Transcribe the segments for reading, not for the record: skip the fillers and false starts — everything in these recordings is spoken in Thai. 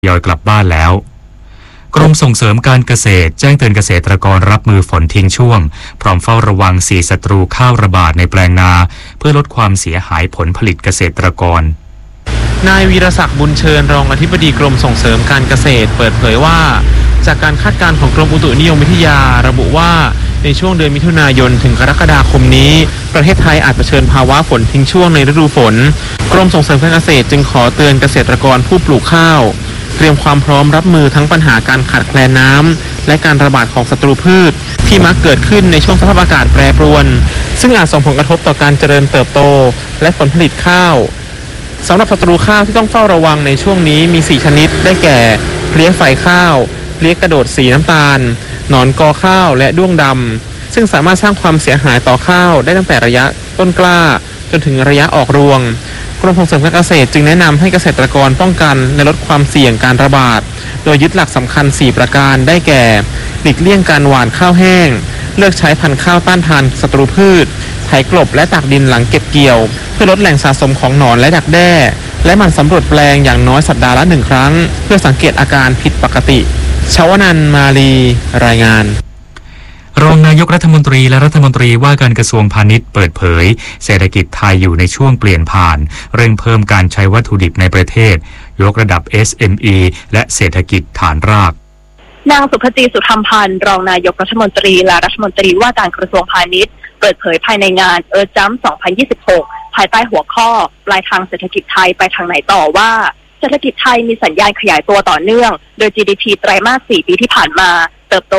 ยอยกลับบ้านแล้วกรมส่งเสริมการเกษตรแจ้งเตือนเกษตรกรรับมือฝนทิ้งช่วงพร้อมเฝ้าระวัง4ศัตรูข้าวระบาดในแปลงนาเพื่อลดความเสียหายผลผลิตเกษตรกรนายวีรศักดิ์บุญเชิญรองอธิบดีกรมส่งเสริมการเกษตรเปิดเผยว่าจากการคาดการณ์ของกรมอุตุนิยมวิทยาระบุว่าในช่วงเดือนมิถุนายนถึงกรกฎาคมนี้ประเทศไทยอาจเผชิญภาวะฝนทิ้งช่วงในฤดูฝนกรมส่งเสริมการเกษตรจึงขอเตือนเกษตรกรผู้ปลูกข้าวเตรียมความพร้อมรับมือทั้งปัญหาการขาดแคลนน้ำและการระบาดของศัตรูพืชที่มักเกิดขึ้นในช่วงสภาพอากาศแปรปรวนซึ่งอาจส่งผลกระทบต่อการเจริญเติบโตและผลผลิตข้าวสำหรับศัตรูข้าวที่ต้องเฝ้าระวังในช่วงนี้มี4ชนิดได้แก่เพลี้ยไฟข้าวเพลี้ยกระโดดสีน้ำตาลหนอนกอข้าวและด้วงดำซึ่งสามารถสร้างความเสียหายต่อข้าวได้ตั้งแต่ระยะต้นกล้าจนถึงระยะออกรวงกรมส่งเสริมการเกษตรจึงแนะนำให้เกษตรกรป้องกันและลดความเสี่ยงการระบาดโดยยึดหลักสำคัญ4ประการได้แก่หลีกเลี่ยงการหว่านข้าวแห้งเลือกใช้พันธุ์ข้าวต้านทานศัตรูพืชไถกลบและตักดินหลังเก็บเกี่ยวเพื่อลดแหล่งสะสมของหนอนและดักแด้และหมั่นสำรวจแปลงอย่างน้อยสัปดาห์ละ1ครั้งเพื่อสังเกตอาการผิดปกติชวนันท์มาลีรายงานรองนายกรัฐมนตรีและรัฐมนตรีว่าการกระทรวงพาณิชย์เปิดเผยเศรษฐกิจไทยอยู่ในช่วงเปลี่ยนผ่านเร่งเพิ่มการใช้วัตถุดิบในประเทศยกระดับ SME และเศรษฐกิจฐานรากนางสุภจีสุธรรมพันธ์รองนายกรัฐมนตรีและรัฐมนตรีว่าการกระทรวงพาณิชย์เปิดเผยภายในงานJump 2026ภายใต้หัวข้อปลายทางเศรษฐกิจไทยไปทางไหนต่อว่าเศรษฐกิจไทยมีสัญญาณขยายตัวต่อเนื่องโดย GDP ไตรมาส4ปีที่ผ่านมาเติบโต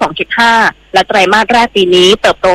2.5%และไตรมาสแรกปีนี้เติบโต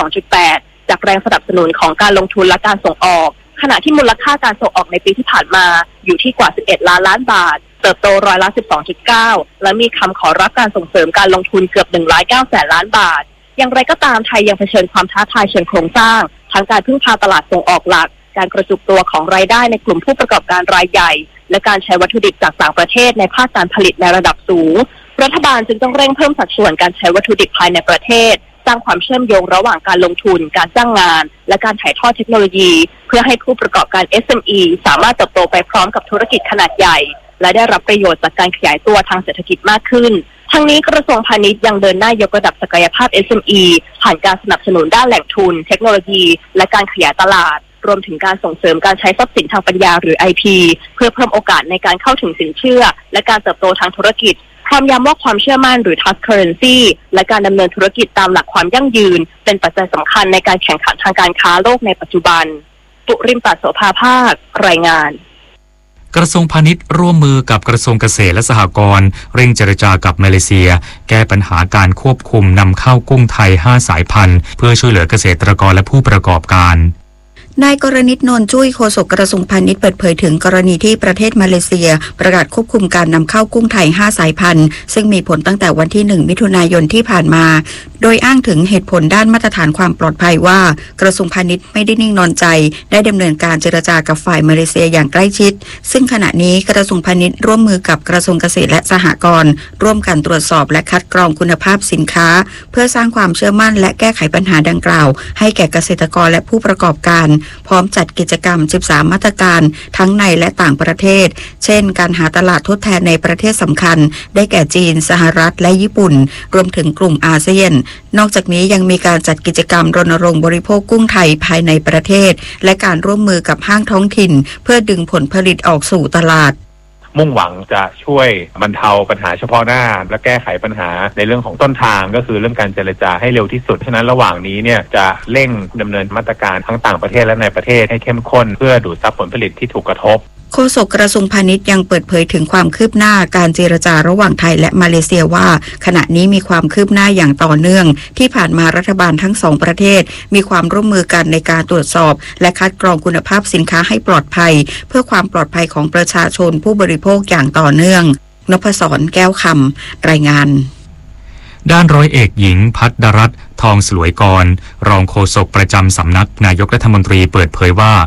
2.8%จากแรงสนับสนุนของการลงทุนและการส่งออกขณะที่มูลค่าการส่งออกในปีที่ผ่านมาอยู่ที่กว่า11ล้านล้านบาทเติบโต12.9%และมีคำขอรับการส่งเสริมการลงทุนเกือบ1.9 แสนล้านบาทอย่างไรก็ตามไทยยังเผชิญความท้าทายเชิงโครงสร้างทั้งการพึ่งพาตลาดส่งออกหลักการกระจุกตัวของรายได้ในกลุ่มผู้ประกอบการรายใหญ่และการใช้วัตถุดิบจากต่างประเทศในภาคการผลิตในระดับสูงรัฐบาลจึงต้องเร่งเพิ่มสัดส่วนการใช้วัตถุดิบภายในประเทศสร้างความเชื่อมโยงระหว่างการลงทุนการจ้างงานและการถ่ายทอดเทคโนโลยีเพื่อให้ผู้ประกอบการ SME สามารถเติบโตไปพร้อมกับธุรกิจขนาดใหญ่และได้รับประโยชน์จากการขยายตัวทางเศรษฐกิจมากขึ้นทั้งนี้กระทรวงพาณิชย์ยังเดินหน้ายกระดับศักยภาพ SME ผ่านการสนับสนุนด้านแหล่งทุนเทคโนโลยีและการขยายตลาดรวมถึงการส่งเสริมการใช้ทรัพย์สินทางปัญญาหรือ IP เพื่อเพิ่มโอกาสในการเข้าถึงสินเชื่อและการเติบโตทางธุรกิจพร้อมย้ำว่าความเชื่อมั่นหรือ Trust Currency และการดำเนินธุรกิจตามหลักความยั่งยืนเป็นปัจจัยสำคัญในการแข่งขันทางการค้าโลกในปัจจุบันปุริมตาโสภาภาครายงานกระทรวงพาณิชย์ร่วมมือกับกระทรวงเกษตรและสหกรณ์เร่งเจรจากับมาเลเซียแก้ปัญหาการควบคุมนำเข้ากุ้งไทย5สายพันธุ์เพื่อช่วยเหลือเกษตรกรและผู้ประกอบการนายกรณิต นนท์จุ้ยโฆษกกระทรวงพาณิชย์เปิดเผยถึงกรณีที่ประเทศมาเลเซียประกาศควบคุมการนำเข้ากุ้งไทย5สายพันธุ์ซึ่งมีผลตั้งแต่วันที่1มิถุนายนที่ผ่านมาโดยอ้างถึงเหตุผลด้านมาตรฐานความปลอดภัยว่ากระทรวงพาณิชย์ไม่ได้นิ่งนอนใจได้ดำเนินการเจรจากับฝ่ายมาเลเซียอย่างใกล้ชิดซึ่งขณะนี้กระทรวงพาณิชย์ร่วมมือกับกระทรวงเกษตรและสหกรณ์ร่วมกันตรวจสอบและคัดกรองคุณภาพสินค้าเพื่อสร้างความเชื่อมั่นและแก้ไขปัญหาดังกล่าวให้แก่เกษตรกรและผู้ประกอบการพร้อมจัดกิจกรรม13มาตรการทั้งในและต่างประเทศเช่นการหาตลาดทดแทนในประเทศสำคัญได้แก่จีนสหรัฐและญี่ปุ่นรวมถึงกลุ่มอาเซียนนอกจากนี้ยังมีการจัดกิจกรรมรณรงค์บริโภคกุ้งไทยภายในประเทศและการร่วมมือกับห้างท้องถิ่นเพื่อดึงผลผลิตออกสู่ตลาดมุ่งหวังจะช่วยบรรเทาปัญหาเฉพาะหน้าและแก้ไขปัญหาในเรื่องของต้นทางก็คือเรื่องการเจรจาให้เร็วที่สุดฉะนั้นระหว่างนี้เนี่ยจะเร่งดำเนินมาตรการทั้งต่างประเทศและในประเทศให้เข้มข้นเพื่อดูดซับผลผลิตที่ถูกกระทบโฆษกกระทรวงพาณิชย์ยังเปิดเผยถึงความคืบหน้าการเจรจาระหว่างไทยและมาเลเซียว่าขณะนี้มีความคืบหน้าอย่างต่อเนื่องที่ผ่านมารัฐบาลทั้ง2ประเทศมีความร่วมมือกันในการตรวจสอบและคัดกรองคุณภาพสินค้าให้ปลอดภัยเพื่อความปลอดภัยของประชาชนผู้บริโภคอย่างต่อเนื่องนพศรแก้วคำรายงานด้านร้อยเอกหญิงภัทรรัตน์ทองสลวยกรรองโฆษกประจำสำนักนายกรัฐมนตรีเปิดเผยว่า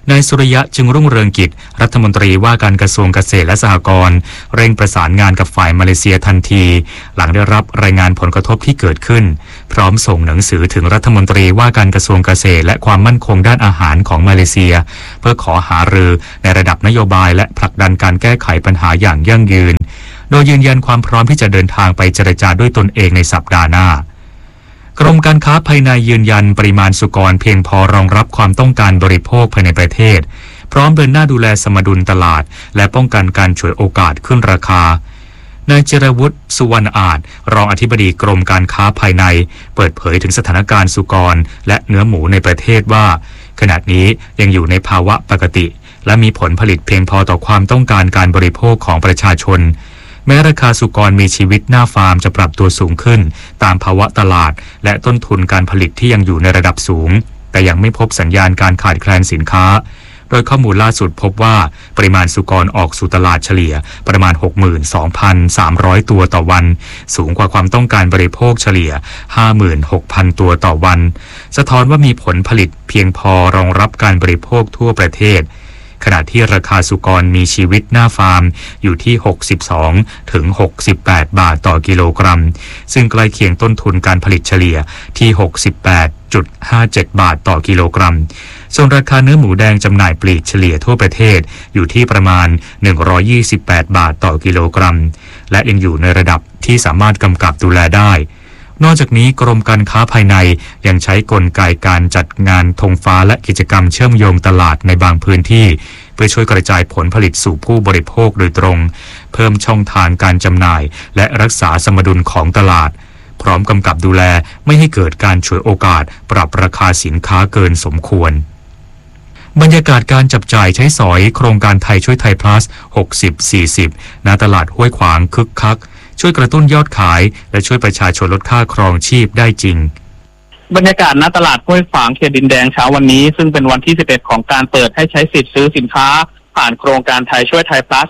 นายสุริยะจึงรุ่งเรืองกิจรัฐมนตรีว่าการกระทรวงเกษตรและสหกรณ์เร่งประสานงานกับฝ่ายมาเลเซียทันทีหลังได้รับรายงานผลกระทบที่เกิดขึ้นพร้อมส่งหนังสือถึงรัฐมนตรีว่าการกระทรวงเกษตรและความมั่นคงด้านอาหารของมาเลเซียเพื่อขอหารือในระดับนโยบายและผลักดันการแก้ไขปัญหาอย่างยั่งยืนโดยยืนยันความพร้อมที่จะเดินทางไปเจรจาด้วยตนเองในสัปดาห์หน้ากรมการค้าภายในยืนยันปริมาณสุกรเพียงพอรองรับความต้องการบริโภคภายในประเทศพร้อมเดินหน้าดูแลสมดุลตลาดและป้องกันการฉวยโอกาสขึ้นราคานายเจรวุฒิสุวรรณอาจรองอธิบดีกรมการค้าภายในเปิดเผยถึงสถานการณ์สุกรและเนื้อหมูในประเทศว่าขณะนี้ยังอยู่ในภาวะปกติและมีผลผลิตเพียงพอต่อความต้องการการบริโภคของประชาชนแม้ราคาสุกรมีชีวิตหน้าฟาร์มจะปรับตัวสูงขึ้นตามภาวะตลาดและต้นทุนการผลิตที่ยังอยู่ในระดับสูงแต่ยังไม่พบสัญญาณการขาดแคลนสินค้าโดยข้อมูลล่าสุดพบว่าปริมาณสุกรออกสู่ตลาดเฉลี่ยประมาณ 62,300 ตัวต่อวันสูงกว่าความต้องการบริโภคเฉลี่ย 56,000 ตัวต่อวันสะท้อนว่ามีผลผลิตเพียงพอรองรับการบริโภคทั่วประเทศขณะที่ราคาสุกรมีชีวิตหน้าฟาร์มอยู่ที่62ถึง68 บาทต่อกิโลกรัมซึ่งใกล้เคียงต้นทุนการผลิตเฉลี่ยที่ 68.57 บาทต่อกิโลกรัมส่วนราคาเนื้อหมูแดงจำหน่ายปลีกเฉลี่ยทั่วประเทศอยู่ที่ประมาณ128 บาทต่อกิโลกรัมและยังอยู่ในระดับที่สามารถกำกับดูแลได้นอกจากนี้กรมการค้าภายในยังใช้กลไกการจัดงานธงฟ้าและกิจกรรมเชื่อมโยงตลาดในบางพื้นที่เพื่อช่วยกระจายผลผลิตสู่ผู้บริโภคโดยตรงเพิ่มช่องทางการจำหน่ายและรักษาสมดุลของตลาดพร้อมกำกับดูแลไม่ให้เกิดการฉวยโอกาสปรับราคาสินค้าเกินสมควรบรรยากาศการจับจ่ายใช้สอยโครงการไทยช่วยไทย plus 60-40 ณ ตลาดห้วยขวางคึกคักช่วยกระตุ้นยอดขายและช่วยประชาชนลดค่าครองชีพได้จริงบรรยากาศณตลาดห้วยขวางเขตดินแดงเช้าวันนี้ซึ่งเป็นวันที่ 11 ของการเปิดให้ใช้สิทธิ์ซื้อสินค้าผ่านโครงการไทยช่วยไทย plus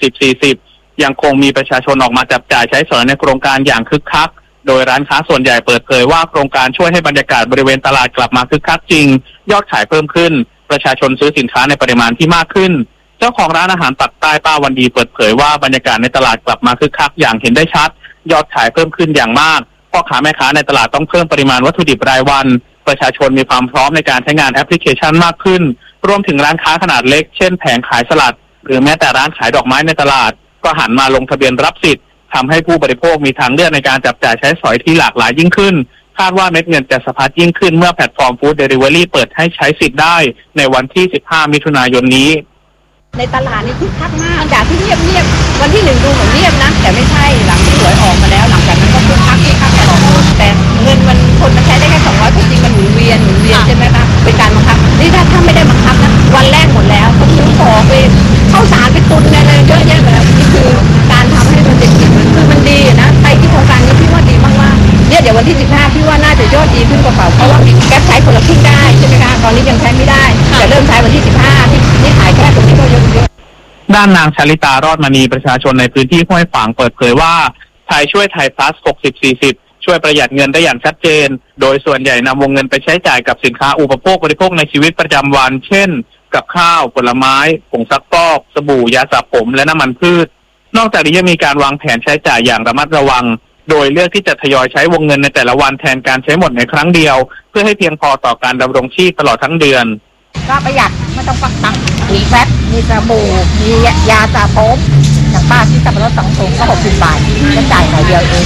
60-40 ยังคงมีประชาชนออกมาจับจ่ายใช้สอยในโครงการอย่างคึกคักโดยร้านค้าส่วนใหญ่เปิดเผยว่าโครงการช่วยให้บรรยากาศบริเวณตลาดกลับมาคึกคักจริงยอดขายเพิ่มขึ้นประชาชนซื้อสินค้าในปริมาณที่มากขึ้นเจ้าของร้านอาหารปากใต้ป้าวันดีเปิดเผยว่าบรรยากาศในตลาดกลับมาคึกคักอย่างเห็นได้ชัดยอดขายเพิ่มขึ้นอย่างมากพ่อค้าแม่ค้าในตลาดต้องเพิ่มปริมาณวัตถุดิบรายวันประชาชนมีความพร้อมในการใช้งานแอปพลิเคชันมากขึ้นรวมถึงร้านค้าขนาดเล็กเช่นแผงขายสลัดหรือแม้แต่ร้านขายดอกไม้ในตลาดก็หันมาลงทะเบียนรับสิทธิ์ทำให้ผู้บริโภคมีทางเลือกในการจับจ่ายใช้สอยที่หลากหลายยิ่งขึ้นคาดว่าเม็ดเงินจะสะพัดยิ่งขึ้นเมื่อแพลตฟอร์มฟู้ดเดลิเวอรี่เปิดให้ใช้สิทธิ์ได้ในวันที่ 15 มิถุนายนนี้ในตลาดนี่คึกคักมากจากที่เงียบวันที่1ดูเหมือนเงียบนะแต่ไม่ใช่หลังที่หวยออกมาแล้วหลังจากนั้นก็คึกคักตลอดแต่เงินมันคนมันใช้ได้แค่200จริงมันหมุนเวียนใช่ไหมคะเป็นการบังคับนี่ถ้าไม่ได้บังคับนะวันแรกหมดแล้วผมซื้อของไปเข้าสารไปตุนอะไรเยอะแยะไปแล้วนี่คือการทำให้มันเศรษฐกิจมันดีนะไปที่โครงการนี้พี่ว่าดีมากๆเนี่ยเดี๋ยววันที่15พี่ว่าน่าจะยอดดีขึ้นกว่าเก่าเพราะว่าแก๊สใช้คนละครึ่งได้ใช่ไหมคะตอนนี้ยังใช้ไม่ได้แต่เริ่มใช้วันที่15ที่ขายแค่ตรงนี้ก็เยอะด้านนางชลิตารอดมณีประชาชนในพื้นที่ห้วยขวางเปิดเผยว่าไทยช่วยไทย plus 60-40 ช่วยประหยัดเงินได้อย่างชัดเจนโดยส่วนใหญ่นำวงเงินไปใช้จ่ายกับสินค้าอุปโภคบริโภคในชีวิตประจำวันเช่นกับข้าวผลไม้ผงซักฟอกสบู่ยาสระผมและน้ำมันพืชนอกจากนี้ยังมีการวางแผนใช้จ่ายอย่างระมัดระวังโดยเลือกที่จะทยอยใช้วงเงินในแต่ละวันแทนการใช้หมดในครั้งเดียวเพื่อให้เพียงพอต่อการดำรงชีพตลอดทั้งเดือนก็ประหยัดไม่ต้องปักตังมีแฟตมีสบู่มียาสระผมอย่างป้าที่สับปะรด2 ถุงก็60 บาทก็จ่ายหน่อยเดียวเอง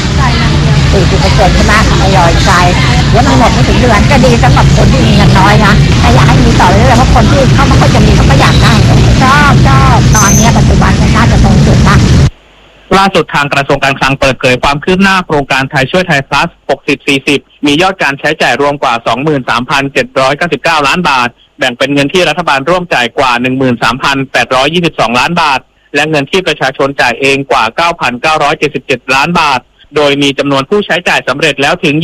40%ใช่ไหมทยอยจ่ายแล้วมันหมดไม่ถึงเดือนก็ดีสำหรับคนที่มีเงินน้อยนะแต่อยากให้มีต่อเรื่อยๆเพราะคนที่เขาไม่ค่อยจะมีเขาก็อยากได้ชอบตอนนี้ปัจจุบันน่าจะตรงจุดนะล่าสุดทางกระทรวงการคลังเปิดเผยความคืบหน้าโครงการไทยช่วยไทย plus 60-40 มียอดการใช้จ่ายรวมกว่า 23,799 ล้านบาทแบ่งเป็นเงินที่รัฐบาลร่วมจ่ายกว่า 13,822 ล้านบาทและเงินที่ประชาชนจ่ายเองกว่า 9,977 ล้านบาทโดยมีจำนวนผู้ใช้จ่ายสำเร็จแล้วถึง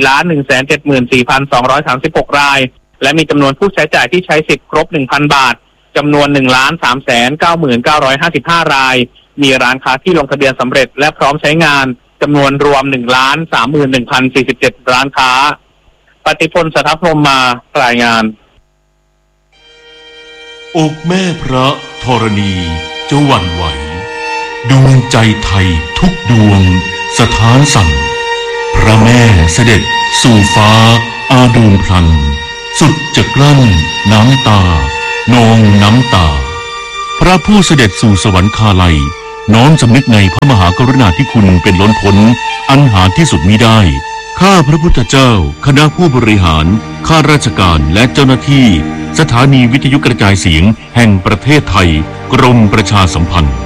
24,174,236 รายและมีจำนวนผู้ใช้จ่ายที่ใช้สิทธิ์ครบ 1,000 บาทจำนวน 1,399,955 รายมีร้านค้าที่ลงทะเบียนสำเร็จและพร้อมใช้งานจำนวนรวม 1,31,047 ร้านค้าปฏิพล สัทธพรหมมารายงานอกแม่พระธรณีจะหวั่นไหวดวงใจไทยทุกดวงสถานสั่นพระแม่เสด็จสู่ฟ้าอาดูลพลันสุดจะกลั้นน้ำตานองน้ำตาพระผู้เสด็จสู่สวรรคาลัยน้อมสำนึกในพระมหากรุณาธิคุณเป็นล้นพ้นอันหาที่สุดมิได้ข้าพระพุทธเจ้าคณะผู้บริหารข้าราชการและเจ้าหน้าที่สถานีวิทยุกระจายเสียงแห่งประเทศไทยกรมประชาสัมพันธ์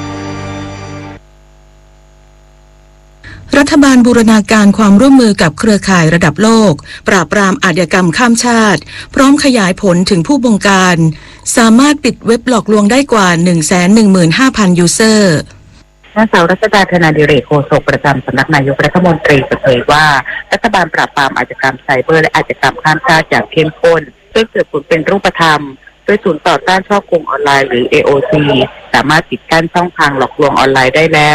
รัฐบาลบูรณาการความร่วมมือกับเครือข่ายระดับโลกปราบปรามอาชญากรรมข้ามชาติพร้อมขยายผลถึงผู้บงการสามารถปิดเว็บหลอกลวงได้กว่า 115,000 ยูเซอร์นางสาวรัชดา ธนาดิเรก โฆษกประจำสำนักนายกรัฐมนตรีเผยว่ารัฐบาลปราบปรามอาชญากรรมไซเบอร์และอาชญากรรมข้ามชาติอย่างเข้มข้นซึ่งเกิดผลเป็นรูปธรรมโดยศูนย์ต่อต้านฉ้อโกงออนไลน์หรือ AOC สามารถปิดกั้นช่องทางหลอกลวงออนไลน์ได้แล้ว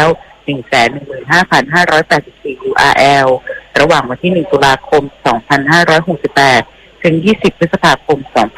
115,584 URL ระหว่างวันที่ 1 ตุลาคม 2568 ถึง 20 พฤษภาคม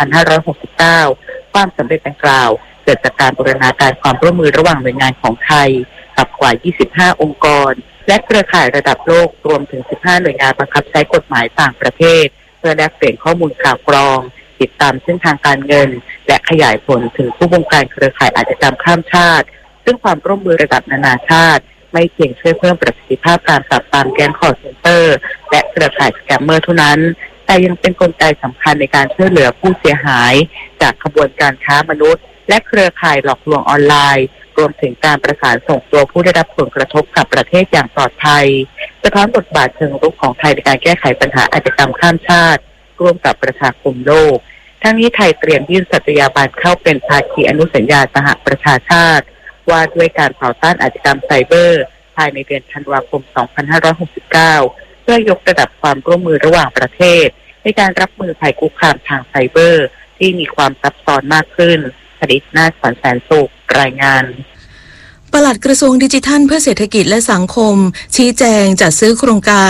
2569 ความสำเร็จดังกล่าวเกิดจากการบูรณาการความร่วมมือระหว่างหน่วยงานของไทยกับกว่า 25 องค์กรและเครือข่ายระดับโลกรวมถึง 15 หน่วยงานบังคับใช้กฎหมายต่างประเทศเพื่อแลกเปลี่ยนข้อมูลข่าวกรองติดตามเส้นทางการเงินและขยายผลถึงผู้บงการเครือข่ายอาชญากรรมข้ามชาติซึ่งความร่วมมือระดับนานาชาติไม่เพียงช่วยเพิ่มประสิทธิภาพการปราบปรามแก๊งคอลเซ็นเตอร์และเครือข่ายสแกมเมอร์เท่านั้นแต่ยังเป็นกลไกสำคัญในการช่วยเหลือผู้เสียหายจากขบวนการค้ามนุษย์และเครือข่ายหลอกลวงออนไลน์รวมถึงการประสานส่งตัวผู้ได้รับผลกระทบกลับประเทศอย่างปลอดภัยสะท้อนบทบาทเชิงรุกของไทยในการแก้ไขปัญหาอาชญากรรมข้ามชาติร่วมกับประชาคมโลกทั้งนี้ไทยเตรียมยื่นสัตยาบันเข้าเป็นภาคีอนุสัญญาสหประชาชาติว่าด้วยการต่อต้านอาชญากรรมไซเบอร์ภายในเดือนธันวาคม 2569 เพื่อยกระดับความร่วมมือระหว่างประเทศในการรับมือภัยคุกคามทางไซเบอร์ที่มีความซับซ้อนมากขึ้นผลิตนาถ แสนสุขรายงานปลัดกระทรวงดิจิทัลเพื่อเศรษฐกิจและสังคมชี้แจงจัดซื้อโครงการ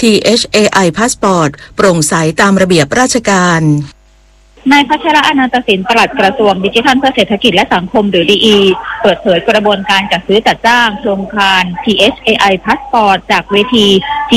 THAI Passport โปร่งใสตามระเบียบราชการนายพัชระอนันตสินปลัดกระทรวงดิจิทัลเพื่อเศรษฐกิจและสังคมหรือ DE เปิดเผยกระบวนการจัดซื้อจัดจ้างโครงการ THAI Passport จากเวที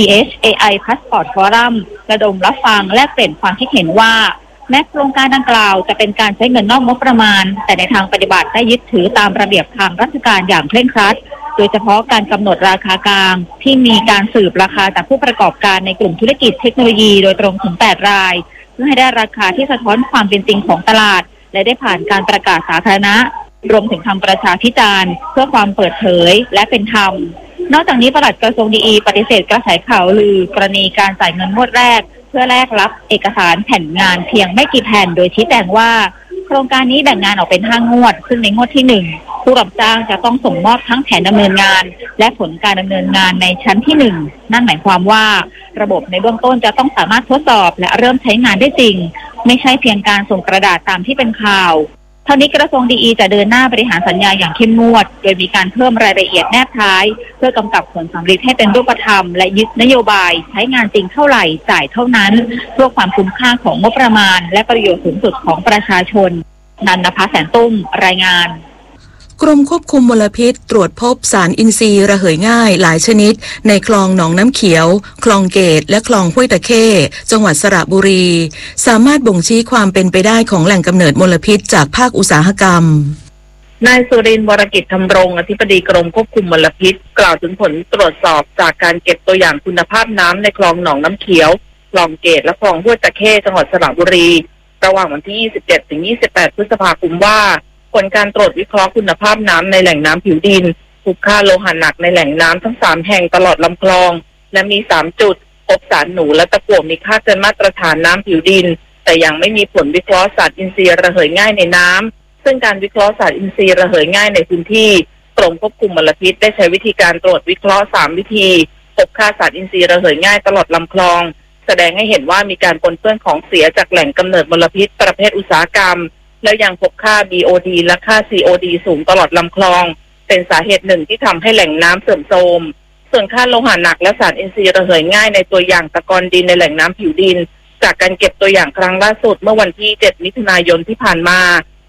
THAI Passport Forum ระดมรับฟังและเปลี่ยนความคิดเห็นว่าแม้โครงการดังกล่าวจะเป็นการใช้เงินนอกงบประมาณแต่ในทางปฏิบัติได้ยึดถือตามระเบียบทางราชการอย่างเคร่งครัดโดยเฉพาะการกำหนดราคากลางที่มีการสืบราคาจากผู้ประกอบการในกลุ่มธุรกิจเทคโนโลยีโดยตรงถึง8 รายเพื่อให้ได้ราคาที่สะท้อนความเป็นจริงของตลาดและได้ผ่านการประกาศสาธารณะรวมถึงทำประชาพิจารณ์เพื่อความเปิดเผยและเป็นธรรมนอกจากนี้ปลัดกระทรวงดีปฏิเสธกระแสข่าวลือกรณีการจ่ายเงินงวดแรกเพื่อแลกรับเอกสารแผ่นงานเพียงไม่กี่แผ่นโดยชี้แจงว่าโครงการนี้แบ่งงานออกเป็น5 งวดซึ่งในงวดที่1ผู้รับจ้างจะต้องส่งมอบทั้งแผนดำเนินงานและผลการดำเนินงานในชั้นที่1นั่นหมายความว่าระบบในเบื้องต้นจะต้องสามารถทดสอบและเริ่มใช้งานได้จริงไม่ใช่เพียงการส่งกระดาษตามที่เป็นข่าวทั้งนี้กระทรวงดีจะเดินหน้าบริหารสัญญาอย่างเข้มงวดโดยมีการเพิ่มรายละเอียดแนบท้ายเพื่อกำกับผลสำเร็จให้เป็นรูปธรรมและยึดนโยบายใช้งานจริงเท่าไหร่จ่ายเท่านั้นเพื่อความคุ้มค่าของงบประมาณและประโยชน์สูงสุดของประชาชนนันนภาแสนตุ้มรายงานกรมควบคุมมลพิษตรวจพบสารอินทรีย์ระเหยง่ายหลายชนิดในคลองหนองน้ำเขียวคลองเกตและคลองห้วยตะเข้จังหวัดสระบุรีสามารถบ่งชี้ความเป็นไปได้ของแหล่งกำเนิดมลพิษจากภาคอุตสาหกรรมนายสุรินทร์ วรกิจธรรมรงค์อธิบดีกรมควบคุมมลพิษกล่าวถึงผลตรวจสอบจากการเก็บตัวอย่างคุณภาพน้ำในคลองหนองน้ำเขียวคลองเกตและคลองห้วยตะเข้จังหวัดสระบุรีระหว่างวันที่ 27 ถึง 28 พฤษภาคมว่าผลการตรวจวิเคราะห์คุณภาพน้ำในแหล่งน้ำผิวดินพบค่าโลหะหนักในแหล่งน้ำทั้ง3 แห่งตลอดลำคลองและมี3 จุดพบสารหนูและตะกั่วมีค่าเกินมาตรฐานน้ำผิวดินแต่ยังไม่มีผลวิเคราะห์สารอินทรีย์ระเหยง่ายในน้ำซึ่งการวิเคราะห์สารอินทรีย์ระเหยง่ายในพื้นที่กรมควบคุมมลพิษได้ใช้วิธีการตรวจวิเคราะห์3 วิธีพบค่าสารอินทรีย์ระเหยง่ายตลอดลำคลองแสดงให้เห็นว่ามีการปนเปื้อนของเสียจากแหล่งกำเนิดมลพิษประเภทอุตสาหกรรมแล้วยังพบค่า BOD และค่า COD สูงตลอดลำคลองเป็นสาเหตุหนึ่งที่ทำให้แหล่งน้ำเสื่อมโทรมส่วนค่าโลหะหนักและสารอินทรีย์ระเหยง่ายในตัวอย่างตะกอนดินในแหล่งน้ำผิวดินจากการเก็บตัวอย่างครั้งล่าสุดเมื่อวันที่ 7 มิถุนายนที่ผ่านมา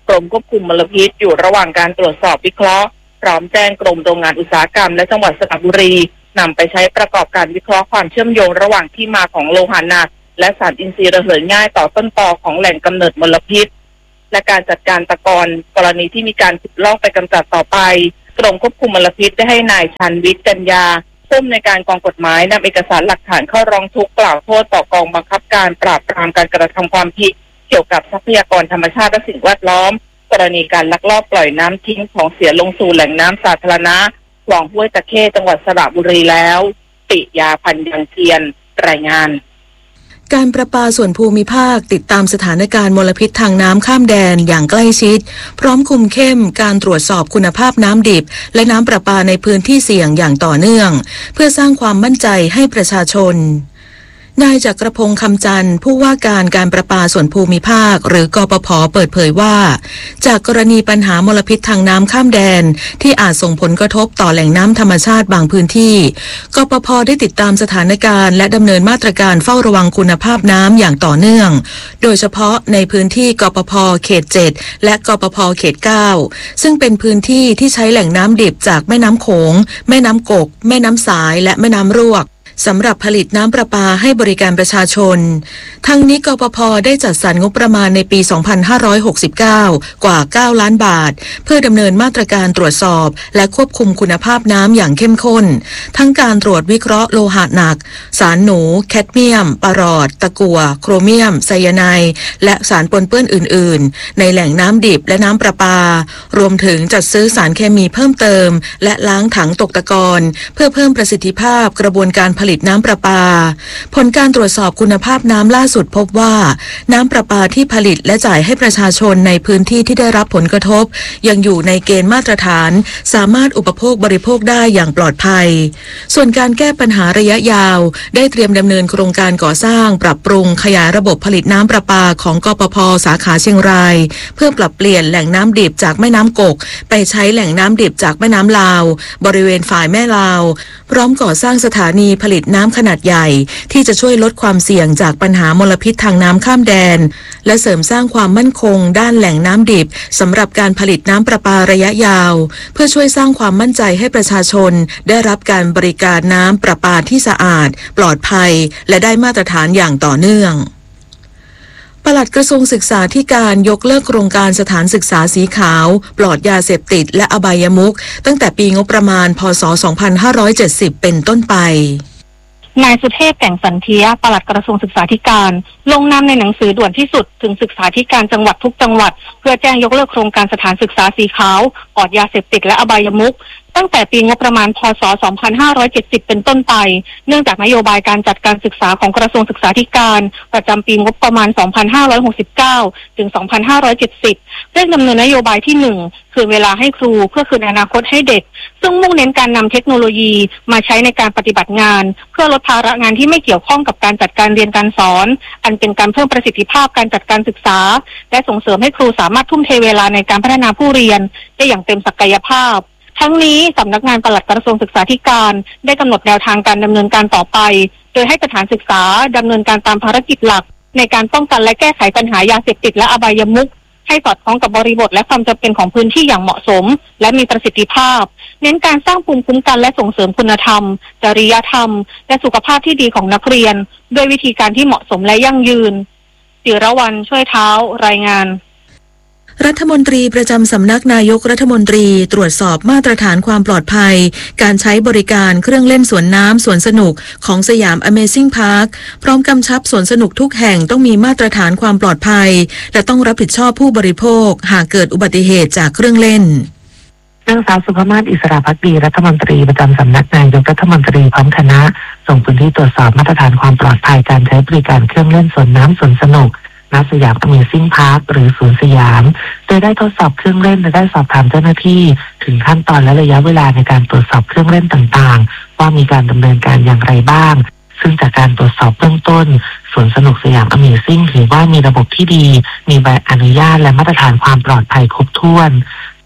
กรมควบคุมมลพิษอยู่ระหว่างการตรวจสอบวิเคราะห์พร้อมแจ้งกรมโรงงานอุตสาหกรรมและจังหวัดสระบุรีนำไปใช้ประกอบการวิเคราะห์ความเชื่อมโยงระหว่างที่มาของโลหะหนักและสารอินทรีย์ระเหยง่ายต่อต้นตอของแหล่งกำเนิดมลพิษและการจัดการตะกอนกรณีที่มีการขุดลอกไปกำจัดต่อไปกรมควบคุมมลพิษได้ให้นายชันวิทย์กัญญาผู้อำนวยการกองกฎหมายนำเอกสารหลักฐานเข้าร้องทุกข์กล่าวโทษต่อกองบังคับการปราบปรามการกระทำความผิดเกี่ยวกับทรัพยากรธรรมชาติและสิ่งแวดล้อมกรณีการลักลอบปล่อยน้ำทิ้งของเสียลงสู่แหล่งน้ำสาธารณะคลองห้วยตะเข้จังหวัดสระบุรีแล้วปิยาพันธ์ยังเทียนรายงานการประปาส่วนภูมิภาคติดตามสถานการณ์มลพิษทางน้ำข้ามแดนอย่างใกล้ชิดพร้อมคุมเข้มการตรวจสอบคุณภาพน้ำดิบและน้ำประปาในพื้นที่เสี่ยงอย่างต่อเนื่องเพื่อสร้างความมั่นใจให้ประชาชนนายจักรพงษ์คำจันทร์ผู้ว่าการประปาส่วนภูมิภาคหรือกปภ.เปิดเผยว่าจากกรณีปัญหามลพิษทางน้ำข้ามแดนที่อาจส่งผลกระทบต่อแหล่งน้ำธรรมชาติบางพื้นที่กปภ.ได้ติดตามสถานการณ์และดำเนินมาตรการเฝ้าระวังคุณภาพน้ำอย่างต่อเนื่องโดยเฉพาะในพื้นที่กปภ.เขต 7 และกปภ.เขต 9 ซึ่งเป็นพื้นที่ที่ใช้แหล่งน้ำดิบจากแม่น้ำโขงแม่น้ำกกแม่น้ำสายและแม่น้ำรวกสำหรับผลิตน้ำประปาให้บริการประชาชนทั้งนี้กปภ.ได้จัดสรรงบประมาณในปี 2569 กว่า 9 ล้านบาทเพื่อดำเนินมาตรการตรวจสอบและควบคุมคุณภาพน้ำอย่างเข้มข้นทั้งการตรวจวิเคราะห์โลหะหนักสารหนูแคดเมียมปารอดตะกั่วโครเมียมไซยาไนด์และสารปนเปื้อนอื่นๆในแหล่งน้ำดิบและน้ำประปารวมถึงจัดซื้อสารเคมีเพิ่มเติมและล้างถังตกตะกอนเพื่อเพิ่มประสิทธิภาพกระบวนการผลิตน้ำประปาผลการตรวจสอบคุณภาพน้ำล่าสุดพบว่าน้ำประปาที่ผลิตและจ่ายให้ประชาชนในพื้นที่ที่ได้รับผลกระทบยังอยู่ในเกณฑ์มาตรฐานสามารถอุปโภคบริโภคได้อย่างปลอดภัยส่วนการแก้ปัญหาระยะยาวได้เตรียมดำเนินโครงการก่อสร้างปรับปรุงขยายระบบผลิตน้ำประปาของกปภ.สาขาเชียงรายเพื่อปรับเปลี่ยนแหล่งน้ำดิบจากแม่น้ำกกไปใช้แหล่งน้ำดิบจากแม่น้ำลาวบริเวณฝ่ายแม่ลาวพร้อมก่อสร้างสถานีผลิตน้ำขนาดใหญ่ที่จะช่วยลดความเสี่ยงจากปัญหามลพิษทางน้ำข้ามแดนและเสริมสร้างความมั่นคงด้านแหล่งน้ำดิบสำหรับการผลิตน้ำประปาระยะยาวเพื่อช่วยสร้างความมั่นใจให้ประชาชนได้รับการบริการน้ำประปาที่สะอาดปลอดภัยและได้มาตรฐานอย่างต่อเนื่องปลัดกระทรวงศึกษาธิการยกเลิกโครงการสถานศึกษาสีขาวปลอดยาเสพติดและอบายมุขตั้งแต่ปีงบประมาณพ.ศ. 2570 เป็นต้นไปนายสุเทพแก่งสันเทียปลัดกระทรวงศึกษาธิการลงนามในหนังสือด่วนที่สุดถึงศึกษาธิการจังหวัดทุกจังหวัดเพื่อแจ้งยกเลิกโครงการสถานศึกษาสีขาวปลอดยาเสพติดและอบายมุขตั้งแต่ปีงบประมาณพ.ศ. 2570 เป็นต้นไปเนื่องจากนโยบายการจัดการศึกษาของกระทรวงศึกษาธิการประจำปีงบประมาณ 2569 ถึง 2570 เร่งดำเนินนโยบายที่ 1 คือเวลาให้ครูเพื่อคืนอนาคตให้เด็กซึ่งมุ่งเน้นการนำเทคโนโลยีมาใช้ในการปฏิบัติงานเพื่อลดภาระงานที่ไม่เกี่ยวข้องกับการจัดการเรียนการสอนอันเป็นการเพิ่มประสิทธิภาพการจัดการศึกษาและส่งเสริมให้ครูสามารถทุ่มเทเวลาในการพัฒนาผู้เรียนได้อย่างเต็มศักยภาพทั้งนี้สำนักงานปลัดกระทรวงศึกษาธิการได้กำหนดแนวทางการดำเนินการต่อไปโดยให้สถานศึกษาดำเนินการตามภารกิจหลักในการป้องกันและแก้ไขปัญหายาเสพติดและอบายมุขให้สอดคล้องกับบริบทและความจำเป็นของพื้นที่อย่างเหมาะสมและมีประสิทธิภาพเน้นการสร้างภูมิคุ้มกันและส่งเสริมคุณธรรมจริยธรรมและสุขภาพที่ดีของนักเรียนด้วยวิธีการที่เหมาะสมและยั่งยืนศิรวรรณช่วยเท้ารายงานรัฐมนตรีประจำสำนักนายกรัฐมนตรีตรวจสอบมาตรฐานความปลอดภัยการใช้บริการเครื่องเล่นสวนน้ำสวนสนุกของสยาม Amazing Park พร้อมกำชับสวนสนุกทุกแห่งต้องมีมาตรฐานความปลอดภัยและต้องรับผิดชอบผู้บริโภคหากเกิดอุบัติเหตุจากเครื่องเล่นนางสาวสุภมาศอิสระภักดีรัฐมนตรีประจำสำนักนายกรัฐมนตรีพร้อมคณะส่งพื้นที่ตรวจสอบมาตรฐานความปลอดภัยการใช้บริการเครื่องเล่นสวนน้ำสวนสนุกณสยาม Amazing Park หรือสวนสยามโดยได้ทดสอบเครื่องเล่นและได้สอบถามเจ้าหน้าที่ถึงขั้นตอนและระยะเวลาในการตรวจสอบเครื่องเล่นต่างๆว่ามีการดำเนินการอย่างไรบ้างซึ่งจากการตรวจสอบเบื้องต้นสวนสนุกสยาม Amazing ถือว่ามีระบบที่ดีมีใบอนุญาตและมาตรฐานความปลอดภัยครบถ้วน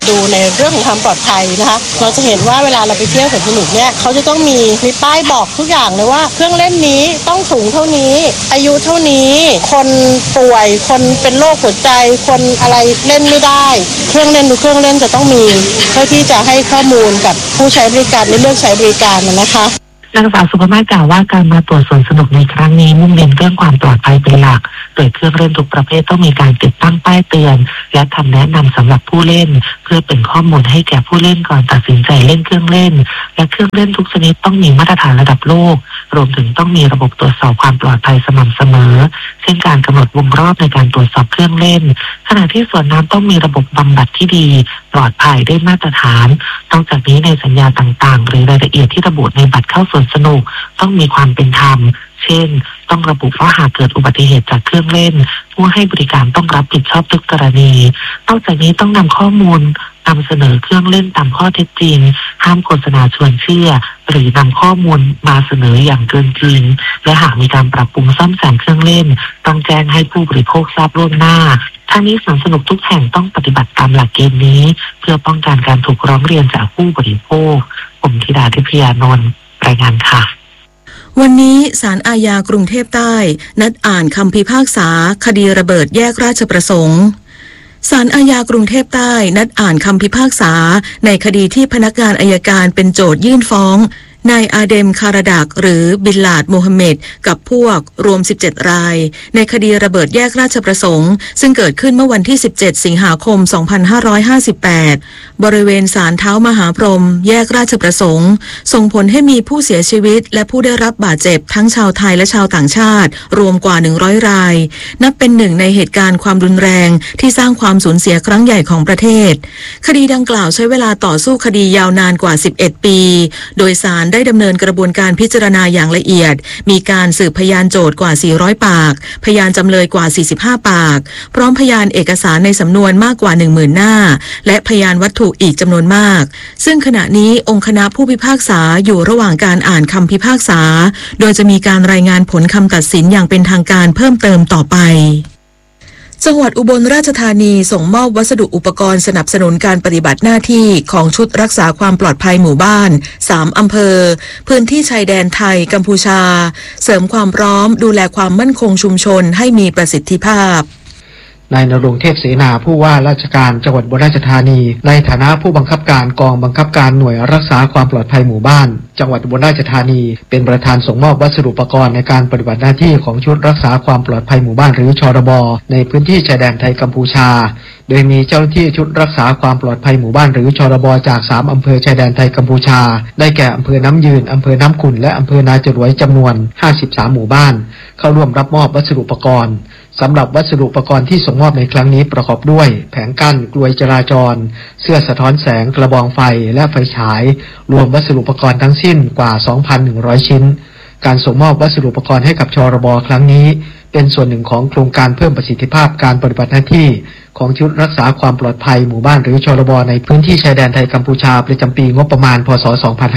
ดูในเรื่องของความปลอดภัยนะคะเราจะเห็นว่าเวลาเราไปเที่ยวสวนสนุกเนี่ยเขาจะต้องมีป้ายบอกทุกอย่างเลยว่าเครื่องเล่นนี้ต้องสูงเท่านี้อายุเท่านี้คนป่วยคนเป็นโรคหัวใจคนอะไรเล่นไม่ได้เครื่องเล่นทุกเครื่องเล่นจะต้องมีเพื่อที่จะให้ข้อมูลกับผู้ใช้บริการและเลือกใช้บริการนะคะนางสาวสุภมาศกล่าวว่าการมาตรวจสวนสนุกในครั้งนี้มุ่งเน้นเรื่องความปลอดภัยเป็นหลักโดยเครื่องเล่นทุกประเภทต้องมีการติดตั้งป้ายเตือนและคำแนะนำสำหรับผู้เล่นเพื่อเป็นข้อมูลให้แก่ผู้เล่นก่อนตัดสินใจเล่นเครื่องเล่นและเครื่องเล่นทุกชนิดต้องมีมาตรฐานระดับโลกรวมถึงต้องมีระบบตรวจสอบความปลอดภัยสม่ำเสมอเช่นการกำหนดวงรอบในการตรวจสอบเครื่องเล่นขณะที่สวนน้ำต้องมีระบบบำบัดที่ดีปลอดภัยได้มาตรฐานนอกจากนี้ในสัญญาต่างๆหรือรายละเอียดที่ระบุในบัตรเข้าสวนสนุกต้องมีความเป็นธรรมเช่นต้องระบุว่าหากเกิดอุบัติเหตุจากเครื่องเล่นผู้ให้บริการต้องรับผิดชอบทุกกรณีนอกจากนี้ต้องนำข้อมูลนำเสนอเครื่องเล่นตามข้อเท็จจริงห้ามโฆษณาชวนเชื่อหรือนำข้อมูลมาเสนออย่างเกินจริงและหากมีการปรับปรุงซ่อมแซมเครื่องเล่นต้องแจ้งให้ผู้บริโภคทราบล่วงหน้าทั้งนี้สวนสนุกทุกแห่งต้องปฏิบัติตามหลักเกณฑ์นี้เพื่อป้องกันการถูกร้องเรียนจากผู้บริโภคผมธิดาทิพยานนท์รายงานค่ะวันนี้ศาลอาญากรุงเทพใต้นัดอ่านคำพิพากษาคดีระเบิดแยกราชประสงค์ศาลอาญากรุงเทพใต้นัดอ่านคำพิพากษาในคดีที่พนักงานอัยการเป็นโจทยื่นฟ้องนายอาเดมคาราดักหรือบิลลาดโมฮัมเหม็ดกับพวกรวม17รายในคดีระเบิดแยกราชประสงค์ซึ่งเกิดขึ้นเมื่อวันที่17สิงหาคม2558บริเวณศาลเท้ามหาพรหมแยกราชประสงค์ส่งผลให้มีผู้เสียชีวิตและผู้ได้รับบาดเจ็บทั้งชาวไทยและชาวต่างชาติรวมกว่า100รายนับเป็นหนึ่งในเหตุการณ์ความรุนแรงที่สร้างความสูญเสียครั้งใหญ่ของประเทศคดีดังกล่าวใช้เวลาต่อสู้คดียาวนานกว่า11ปีโดยศาลได้ดำเนินกระบวนการพิจารณาอย่างละเอียดมีการสืบพยานโจทก์กว่า400ปากพยานจำเลยกว่า45ปากพร้อมพยานเอกสารในสำนวนมากกว่า 10,000 หน้าและพยานวัตถุอีกจำนวนมากซึ่งขณะนี้องค์คณะผู้พิพากษาอยู่ระหว่างการอ่านคำพิพากษาโดยจะมีการรายงานผลคำตัดสินอย่างเป็นทางการเพิ่มเติมต่อไปจังหวัดอุบลราชธานีส่งมอบวัสดุอุปกรณ์สนับสนุนการปฏิบัติหน้าที่ของชุดรักษาความปลอดภัยหมู่บ้าน3อำเภอพื้นที่ชายแดนไทยกัมพูชาเสริมความพร้อมดูแลความมั่นคงชุมชนให้มีประสิทธิภาพนายณรงค์เทพเสนาผู้ว่าราชการจังหวัดอุบลราชธานีในฐานะผู้บังคับการกองบังคับการหน่วยรักษาความปลอดภัยหมู่บ้านจังหวัดอุบลราชธานีเป็นประธานส่งมอบวัสดุอุปกรณ์ในการปฏิบัติหน้าที่ของชุดรักษาความปลอดภัยหมู่บ้านหรือชรบในพื้นที่ชายแดนไทยกัมพูชาโดยมีเจ้าหน้าที่ชุดรักษาความปลอดภัยหมู่บ้านหรือชรบจาก3อำเภอชายแดนไทยกัมพูชาได้แก่อำเภอน้ำยืนอำเภอน้ำขุ่นและอำเภอนาจรวยจำนวน53หมู่บ้านเข้าร่วมรับมอบวัสดุอุปกรณ์สำหรับวัสดุอุปกรณ์ที่ส่งมอบในครั้งนี้ประกอบด้วยแผงกั้นกลวยจราจรเสื้อสะท้อนแสงกระบองไฟและไฟฉายรวมวัสดุอุปกรณ์ทั้งสิ้นกว่า 2,100 ชิ้นการส่งมอบวัสดุอุปกรณ์ให้กับชรบครั้งนี้เป็นส่วนหนึ่งของโครงการเพิ่มประสิทธิภาพการปฏิบัติหน้าที่ของชุดรักษาความปลอดภัยหมู่บ้านหรือชรบในพื้นที่ชายแดนไทยกัมพูชาประจำปีงบประมาณพ.ศ.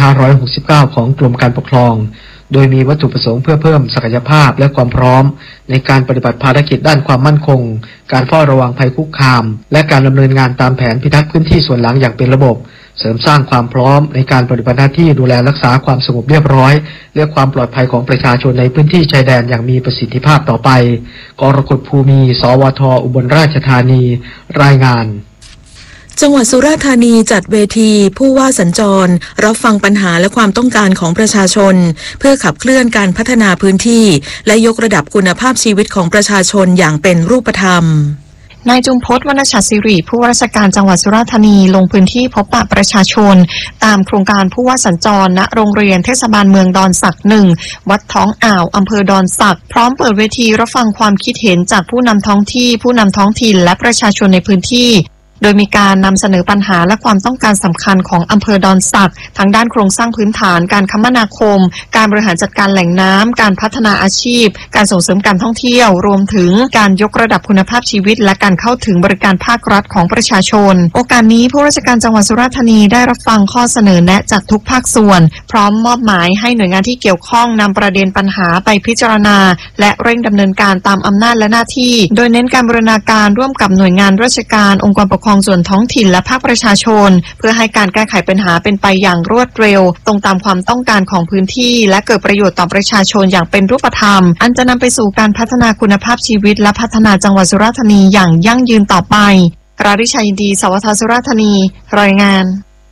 2569ของกรมการปกครองโดยมีวัตถุประสงค์เพื่อเพิ่มศักยภาพและความพร้อมในการปฏิบัติภารกิจด้านความมั่นคงการเฝ้าระวังภัยคุกคามและการดำเนินงานตามแผนพิทักษ์พื้นที่ส่วนหลังอย่างเป็นระบบเสริมสร้างความพร้อมในการปฏิบัติหน้าที่ดูแลรักษาความสงบเรียบร้อยและความปลอดภัยของประชาชนในพื้นที่ชายแดนอย่างมีประสิทธิภาพต่อไปกรกฎภูมิสวท.อุบลราชธานีรายงานจังหวัดสุราษฎร์ธานีจัดเวทีผู้ว่าสัญจรรับฟังปัญหาและความต้องการของประชาชนเพื่อขับเคลื่อนการพัฒนาพื้นที่และยกระดับคุณภาพชีวิตของประชาชนอย่างเป็นรูปธรรมนายจุมพจน์ วรรณชัดศิริผู้ว่าราชการจังหวัดสุราษฎร์ธานีลงพื้นที่พบปะประชาชนตามโครงการผู้ว่าสัญจรณโรงเรียนเทศบาลเมืองดอนสัก1วัดท้องอ่าวอำเภอดอนสักพร้อมเปิดเวทีรับฟังความคิดเห็นจากผู้นำท้องที่ผู้นำท้องถิ่นและประชาชนในพื้นที่โดยมีการนำเสนอปัญหาและความต้องการสำคัญของอำเภอดอนสักทั้งด้านโครงสร้างพื้นฐานการคมนาคมการบริหารจัดการแหล่งน้ำการพัฒนาอาชีพการส่งเสริมการท่องเที่ยวรวมถึงการยกระดับคุณภาพชีวิตและการเข้าถึงบริการภาครัฐของประชาชนโอกาสนี้ผู้ราชการจังหวัดสุราษฎร์ธานีได้รับฟังข้อเสนอแนะจากทุกภาคส่วนพร้อมมอบหมายให้หน่วยงานที่เกี่ยวข้องนำประเด็นปัญหาไปพิจารณาและเร่งดำเนินการตามอำนาจและหน้าที่โดยเน้นการบูรณาการร่วมกับหน่วยงานราชการองค์กรปกครององส่วนท้องถิ่นและภาคประชาชนเพื่อให้การแก้ไขปัญหาเป็นไปอย่างรวดเร็วตรงตามความต้องการของพื้นที่และเกิดประโยชน์ต่อประชาชนอย่างเป็นรูปธรรมอันจะนำไปสู่การพัฒนาคุณภาพชีวิตและพัฒนาจังหวัดสุราษฎร์ธานีอย่างยั่งยืนต่อไปราริชัยยินดีสวทสุราษฎร์ธานีรายงาน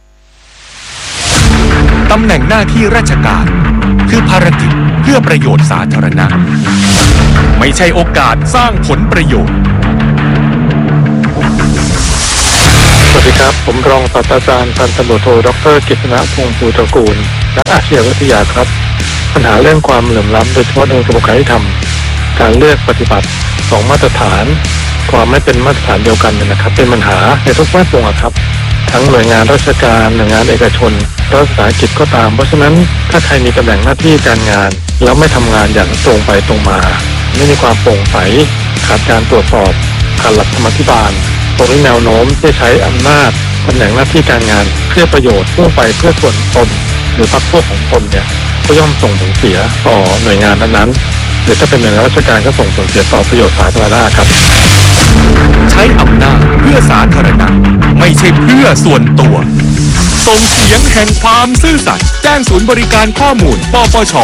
ตำแหน่งหน้าที่ราชการคือภารกิจเพื่อประโยชน์สาธารณะไม่ใช่โอกาสสร้างผลประโยชน์สวัสดีครับผมรองศาสตราจารย์พันตำรวจโทดร.กฤษณพงษ์ภูตระกูลนักอาชญาวิทยาครับปัญหาเรื่องความเหลื่อมล้ำโดยเฉพาะในระบบการยุติธรรมการเลือกปฏิบัติสองมาตรฐานความไม่เป็นมาตรฐานเดียวกันนะครับเป็นปัญหาในทุกแวดวงครับทั้งหน่วยงานราชการหน่วยงานเอกชนรัฐวิสาหกิจก็ตามเพราะฉะนั้นถ้าใครมีตำแหน่งหน้าที่การงานแล้วไม่ทำงานอย่างตรงไปตรงมาไม่มีความโปร่งใสขาดการตรวจสอบขาดหลักธรรมาภิบาลตรงนี้แนวโน้มที่ใช้อำนาจตำแหน่งหน้าที่การงานเพื่อประโยชน์พุ่งไปเพื่อส่วนตนหรือพรรคพวกของตนเนี่ยก็ย่อมส่งผลเสียต่อหน่วยงานนั้นๆหรือถ้าเป็นหน่วยงานราชการก็ส่งผลเสียต่อประโยชน์สาธารณะครับใช้อำนาจเพื่อสาธารณะไม่ใช่เพื่อส่วนตัวส่งเสียงแห่งความซื่อสัตย์แจ้งศูนย์บริการข้อมูลปปช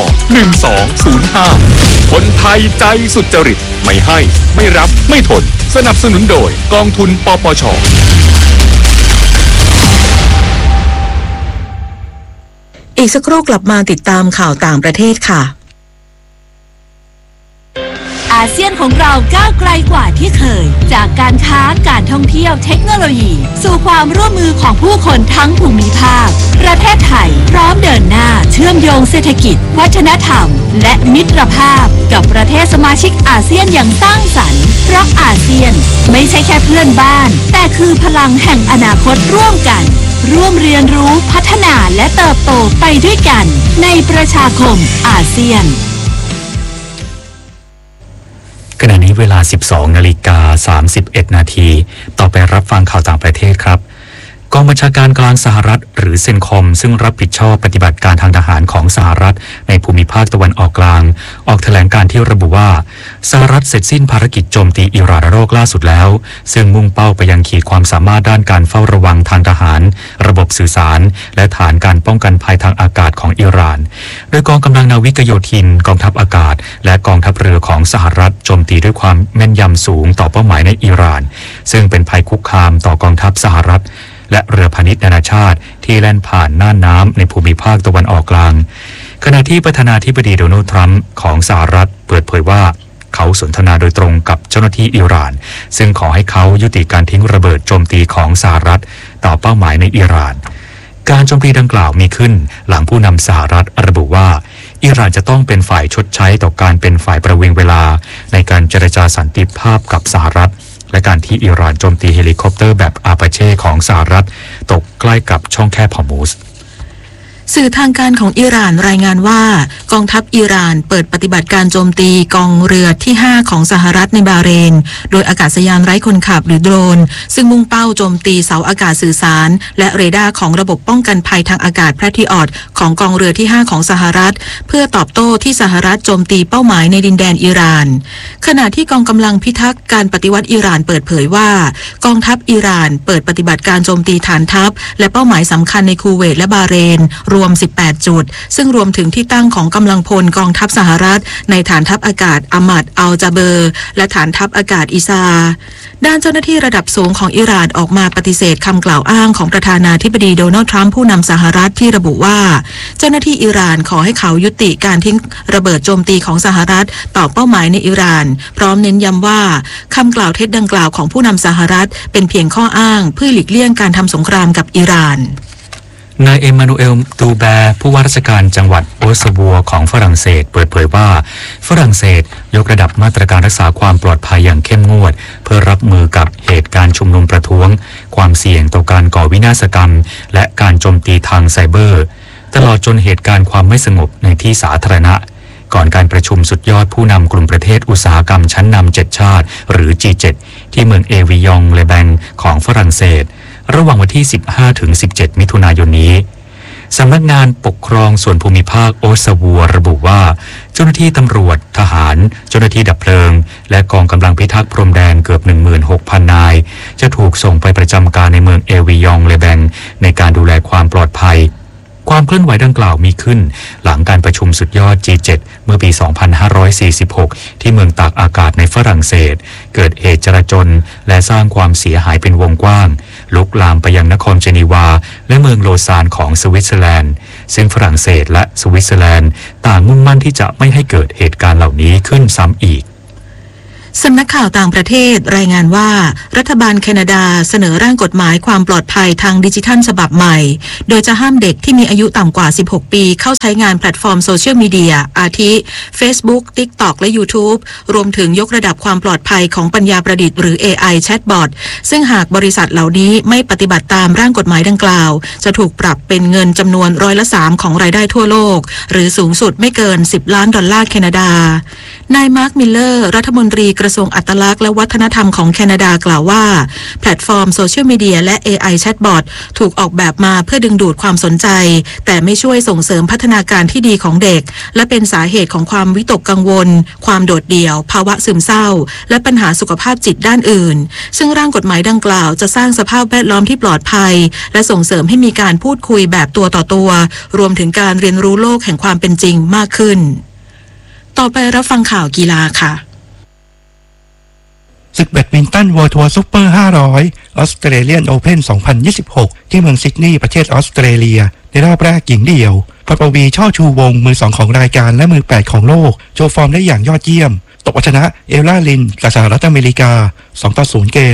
1205คนไทยใจสุจริตไม่ให้ไม่รับไม่ทนสนับสนุนโดยกองทุนปปช. อีกสักครู่กลับมาติดตามข่าวต่างประเทศค่ะอาเซียนของเราก้าวไกลกว่าที่เคยจากการค้าการท่องเที่ยวเทคโนโลยีสู่ความร่วมมือของผู้คนทั้งภูมิภาคประเทศไทยพร้อมเดินหน้าเชื่อมโยงเศรษฐกิจวัฒนธรรมและมิตรภาพกับประเทศสมาชิกอาเซียนอย่างสร้างสรรค์เพราะอาเซียนไม่ใช่แค่เพื่อนบ้านแต่คือพลังแห่งอนาคตร่วมกันร่วมเรียนรู้พัฒนาและเติบโตไปด้วยกันในประชาคมอาเซียนขณะนี้เวลา 12:31 นาทีต่อไปรับฟังข่าวต่างประเทศครับกองบัญชาการกลางสหรัฐหรือเซนคอมซึ่งรับผิดชอบปฏิบัติการทางทหารของสหรัฐในภูมิภาคตะวันออกกลางออกแถลงการที่ระบุว่าสหรัฐเสร็จสิ้นภารกิจโจมตีอิหร่านระลอกล่าสุดแล้วซึ่งมุ่งเป้าไปยังขีดความสามารถด้านการเฝ้าระวังทางทหารระบบสื่อสารและฐานการป้องกันภัยทางอากาศของอิหร่านโดยกองกำลังนาวิกโยธินกองทัพอากาศและกองทัพเรือของสหรัฐโจมตีด้วยความแม่นยำสูงต่อเป้าหมายในอิหร่านซึ่งเป็นภัยคุกคามต่อกองทัพสหรัฐและเรือพาณิชย์นานาชาติที่แล่นผ่านน่านน้ำในภูมิภาคตะวันออกกลางขณะที่ประธานาธิบดีโดนัลด์ทรัมป์ของสหรัฐเปิดเผยว่าเขาสนทนาโดยตรงกับเจ้าหน้าที่อิหร่านซึ่งขอให้เขายุติการทิ้งระเบิดโจมตีของสหรัฐต่อเป้าหมายในอิหร่านการโจมตีดังกล่าวมีขึ้นหลังผู้นำสหรัฐระบุว่าอิหร่านจะต้องเป็นฝ่ายชดใช้ต่อการเป็นฝ่ายประวิงเวลาในการเจรจาสันติภาพกับสหรัฐและการที่อิหร่านโจมตีเฮลิคอปเตอร์แบบอาปาเช่ของสหรัฐตกใกล้กับช่องแคบฮอร์มุซสื่อทางการของอิหร่านรายงานว่ากองทัพอิหร่านเปิดปฏิบัติการโจมตีกองเรือที่5ของสหรัฐในบาห์เรนโดยอากาศยานไร้คนขับหรือโดรนซึ่งมุ่งเป้าโจมตีเสาอากาศสื่อสารและเรดาร์ของระบบป้องกันภัยทางอากาศแพทริออตของกองเรือที่5ของสหรัฐเพื่อตอบโต้ที่สหรัฐโจมตีเป้าหมายในดินแดนอิหร่านขณะที่กองกำลังพิทักษ์การปฏิวัติอิหร่านเปิดเผยว่ากองทัพอิหร่านเปิดปฏิบัติการโจมตีฐานทัพและเป้าหมายสำคัญในคูเวตและบาห์เรนรวม18จุดซึ่งรวมถึงที่ตั้งของกำลังพลกองทัพสหรัฐในฐานทัพอากาศอามัดอัลจาเบอร์และฐานทัพอากาศอิซาด้านเจ้าหน้าที่ระดับสูงของอิหร่านออกมาปฏิเสธคำกล่าวอ้างของประธานาธิบดีโดนัลด์ทรัมป์ผู้นำสหรัฐที่ระบุว่าเจ้าหน้าที่อิหร่านขอให้เขายุติการทิ้งระเบิดโจมตีของสหรัฐต่อเป้าหมายในอิหร่านพร้อมเน้นย้ำว่าคำกล่าวเท็จดังกล่าวของผู้นำสหรัฐเป็นเพียงข้ออ้างเพื่อหลีกเลี่ยงการทำสงครามกับอิหร่านนายเอมานูเอล ดูแบร์ผู้ว่าราชการจังหวัดโอสบัวของฝรั่งเศสเปิดเผยว่าฝรั่งเศสยกระดับมาตรการรักษาความปลอดภัยอย่างเข้มงวดเพื่อรับมือกับเหตุการณ์ชุมนุมประท้วงความเสี่ยงต่อการก่อวินาศกรรมและการโจมตีทางไซเบอร์ตลอดจนเหตุการณ์ความไม่สงบในที่สาธารณะก่อนการประชุมสุดยอดผู้นำกลุ่มประเทศอุตสาหกรรมชั้นนำ7ชาติหรือ G7 ที่เมืองเอวิยองเลแบงของฝรั่งเศสระหว่างวันที่ 15-17 มิถุนายนนี้สำนักงานปกครองส่วนภูมิภาคโอซาวัวระบุว่าเจ้าหน้าที่ตำรวจทหารเจ้าหน้าที่ดับเพลิงและกองกำลังพิทักษ์พรมแดนเกือบ 16,000 นายจะถูกส่งไปประจำการในเมืองเอวิยองเลแบงในการดูแลความปลอดภัยความเคลื่อนไหวดังกล่าวมีขึ้นหลังการประชุมสุดยอด G7 เมื่อปี 2546 ที่เมืองตากอากาศในฝรั่งเศสเกิดเหตุจลาจลและสร้างความเสียหายเป็นวงกว้างลุกลามไปยังนครเจนีวาและเมืองโลซานของสวิตเซอร์แลนด์ซึ่งฝรั่งเศสและสวิตเซอร์แลนด์ต่างมุ่งมั่นที่จะไม่ให้เกิดเหตุการณ์เหล่านี้ขึ้นซ้ำอีกสำนักข่าวต่างประเทศรายงานว่ารัฐบาลแคนาดาเสนอร่างกฎหมายความปลอดภัยทางดิจิทัลฉบับใหม่โดยจะห้ามเด็กที่มีอายุต่ำกว่า16ปีเข้าใช้งานแพลตฟอร์มโซเชียลมีเดียอาทิ Facebook TikTok และ YouTube รวมถึงยกระดับความปลอดภัยของปัญญาประดิษฐ์หรือ AI Chatbot ซึ่งหากบริษัทเหล่านี้ไม่ปฏิบัติตามร่างกฎหมายดังกล่าวจะถูกปรับเป็นเงินจำนวน3%ของรายได้ทั่วโลกหรือสูงสุดไม่เกิน$10 ล้านแคนาดานายมาร์คมิลเลอร์รัฐมนตรีกระทรวงอัตลักษณ์และวัฒนธรรมของแคนาดากล่าวว่าแพลตฟอร์มโซเชียลมีเดียและ AI Chatbot ถูกออกแบบมาเพื่อดึงดูดความสนใจแต่ไม่ช่วยส่งเสริมพัฒนาการที่ดีของเด็กและเป็นสาเหตุของความวิตกกังวลความโดดเดี่ยวภาวะซึมเศร้าและปัญหาสุขภาพจิตด้านอื่นซึ่งร่างกฎหมายดังกล่าวจะสร้างสภาพแวดล้อมที่ปลอดภัยและส่งเสริมให้มีการพูดคุยแบบตัวต่อตัวรวมถึงการเรียนรู้โลกแห่งความเป็นจริงมากขึ้นต่อไปรับฟังข่าวกีฬาค่ะศึกแบดมินตันเวิลด์ทัวร์ซุปเปอร์500ออสเตรเลียนโอเพ่น2026ที่เมืองซิดนีย์ประเทศออสเตรเลียในรอบแรกหญิงเดี่ยวพรปวีช่อชูวงมือ2ของรายการและมือ8ของโลกโชว์ฟอร์มได้อย่างยอดเยี่ยมตบเอาชนะเอลล่าลินจากสหรัฐอเมริกา2-0เกม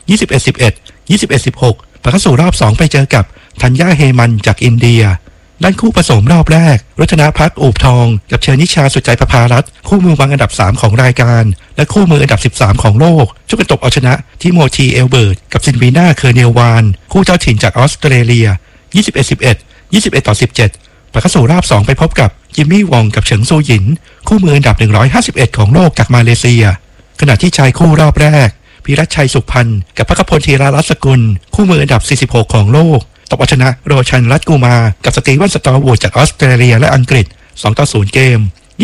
21-11 21-16 ผ่านเข้าสู่รอบ2ไปเจอกับธัญญาเฮมันจากอินเดียด้านคู่ผสมรอบแรกรัตนาพัฒน์อูบทองกับเชอนิชาสุดใจประภารัตน์คู่มือวางอันดับ3ของรายการและคู่มืออันดับ13ของโลกช่วยกันตบเอาชนะทิโมธีเอลเบิร์ตกับซินวีนาเคอร์เนลวานคู่เจ้าถิ่นจากออสเตรเลีย 21-11 21-17 ผ่านเข้าสู่รอบ2ไปพบกับจิมมี่วองกับเฉิงซูหยินคู่มืออันดับ151ของโลกจากมาเลเซียขณะที่ชายคู่รอบแรกพิรัชชัยสุขพันธ์กับพกพลธีรรัตน์สกุลคู่มืออันดับ46ของโลกตบเอาชนะโรชันรัตกูมากับสตีเวนสตอร์วูดจากออสเตรเลียและอังกฤษ2-0เกม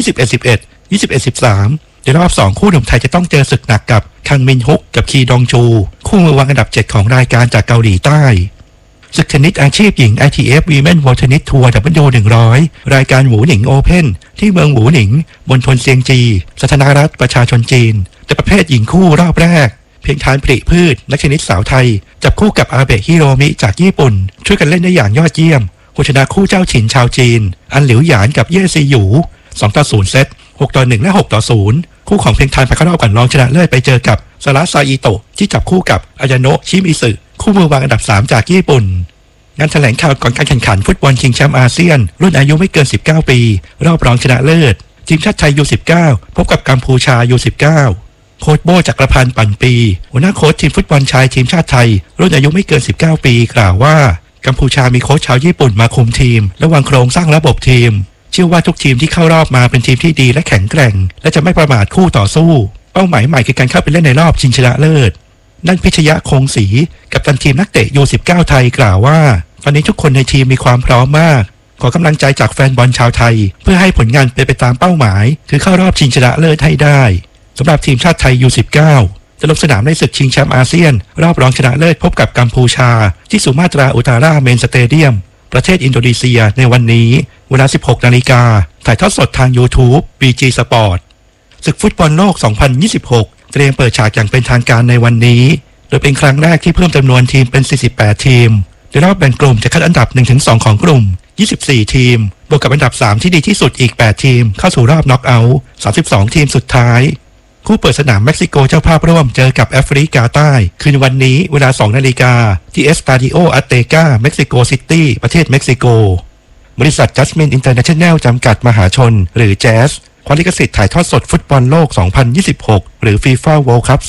21-11 21-13 ในรอบ2คู่หนุ่มไทยจะต้องเจอศึกหนักกับคังมินฮุกกับคีดองจูคู่มือวางอันดับ7ของรายการจากเกาหลีใต้ศึกเทนนิสอาชีพหญิง ITF Women World Tennis Tour W100 รายการหวูหนิงโอเพ่นที่เมืองหวูหนิงบนทนเซียงจีสาธารณรัฐประชาชนจีนแต่ประเภทหญิงคู่รอบแรกเพียงทานผลิพืชนักเทนนิสสาวไทยจับคู่กับอาเบะฮิโรมิจากญี่ปุ่นช่วยกันเล่นได้อย่างยอดเยี่ยมผู้ชนะคู่เจ้าถิ่นชาวจีนอันหลิวหยานกับเย่ซีหยู2-0เซต6-1และ6-0คู่ของเพียงทานผ่านเข้ารอบก่อนรองชนะเลิศไปเจอกับซาระซาอิโตะที่จับคู่กับอายาโนะชิมิสึคู่มือวางอันดับ3จากญี่ปุ่นงานแถลงข่าวก่อนการแข่งขันฟุตบอลชิงแชมป์อาเซียนรุ่นอายุไม่เกิน19ปีรอบรองชนะเลิศทีมชาติไทย U19 พบกับกัมพูชา U19โค้ชโบจักรพันธ์ปั่นปีหัวหน้าโค้ชทีมฟุตบอลชายทีมชาติไทยรุ่นอายุไม่เกิน19ปีกล่าวว่ากัมพูชามีโค้ชชาวญี่ปุ่นมาคุมทีมและวางโครงสร้างระบบทีมเชื่อว่าทุกทีมที่เข้ารอบมาเป็นทีมที่ดีและแข็งแกร่งและจะไม่ประมาทคู่ต่อสู้เป้าหมายใหม่คือการเข้าไปเล่นในรอบชิงชนะเลิศนั่นพิชยะคงศรีกัปตันทีมนักเตะ U19 ไทยกล่าวว่าตอนนี้ทุกคนในทีมมีความพร้อมมากขอกำลังใจจากแฟนบอลชาวไทยเพื่อให้ผลงานเป็นไปตามเป้าหมายคือเข้ารอบชิงชนะเลิศให้ได้สำหรับทีมชาติไทย U19 จะลงสนามในศึกชิงแชมป์อาเซียนรอบรองชนะเลิศพบกับกัมพูชาที่สุมาตราอุตาราเมนสเตเดียมประเทศอินโดนีเซียในวันนี้เวลา 16 นาฬิกาถ่ายทอดสดทาง YouTube BG Sport ศึกฟุตบอลโลก 2026 เตรียมเปิดฉากอย่างเป็นทางการในวันนี้โดยเป็นครั้งแรกที่เพิ่มจำนวนทีมเป็น 48 ทีมโดยรอบแบ่งกลุ่มจะคัดอันดับ 1-2 ของกลุ่ม 24 ทีมบวกกับอันดับ 3 ที่ดีที่สุดอีก 8 ทีมเข้าสู่รอบน็อกเอาท์ 32 ทีมสุดท้ายคู่เปิดสนามเม็กซิโกเจ้าภาพร่วมเจอกับแอฟริกาใต้คืนวันนี้เวลา 2 นาฬิกาที่เอสตาดิโออัตเตกาเม็กซิโกซิตี้ประเทศเม็กซิโกบริษัท Jasmine International จำกัดมหาชนหรือ Jazz คว้าลิขสิทธิ์ถ่ายทอดสดฟุตบอลโลก 2026 หรือ FIFA World Cup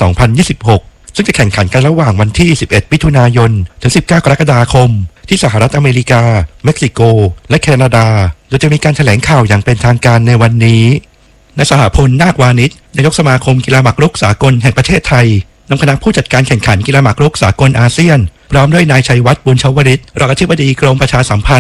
2026 ซึ่งจะแข่งขันกันระหว่างวันที่ 11 มิถุนายน ถึง 19 กรกฎาคมที่สหรัฐอเมริกาเม็กซิโกและแคนาดาโดยจะมีการแถลงข่าวอย่างเป็นทางการในวันนี้นายสหพลนาควานิชนายกสมาคมกีฬาหมากรุกสากลแห่งประเทศไทยนำคณะผู้จัดการแข่งขันกีฬาหมากรุกสากลอาเซียนพร้อมด้วยนายชัยวัฒน์บุญชวริตรองอธิบดีกรมประชาสัมพันธ์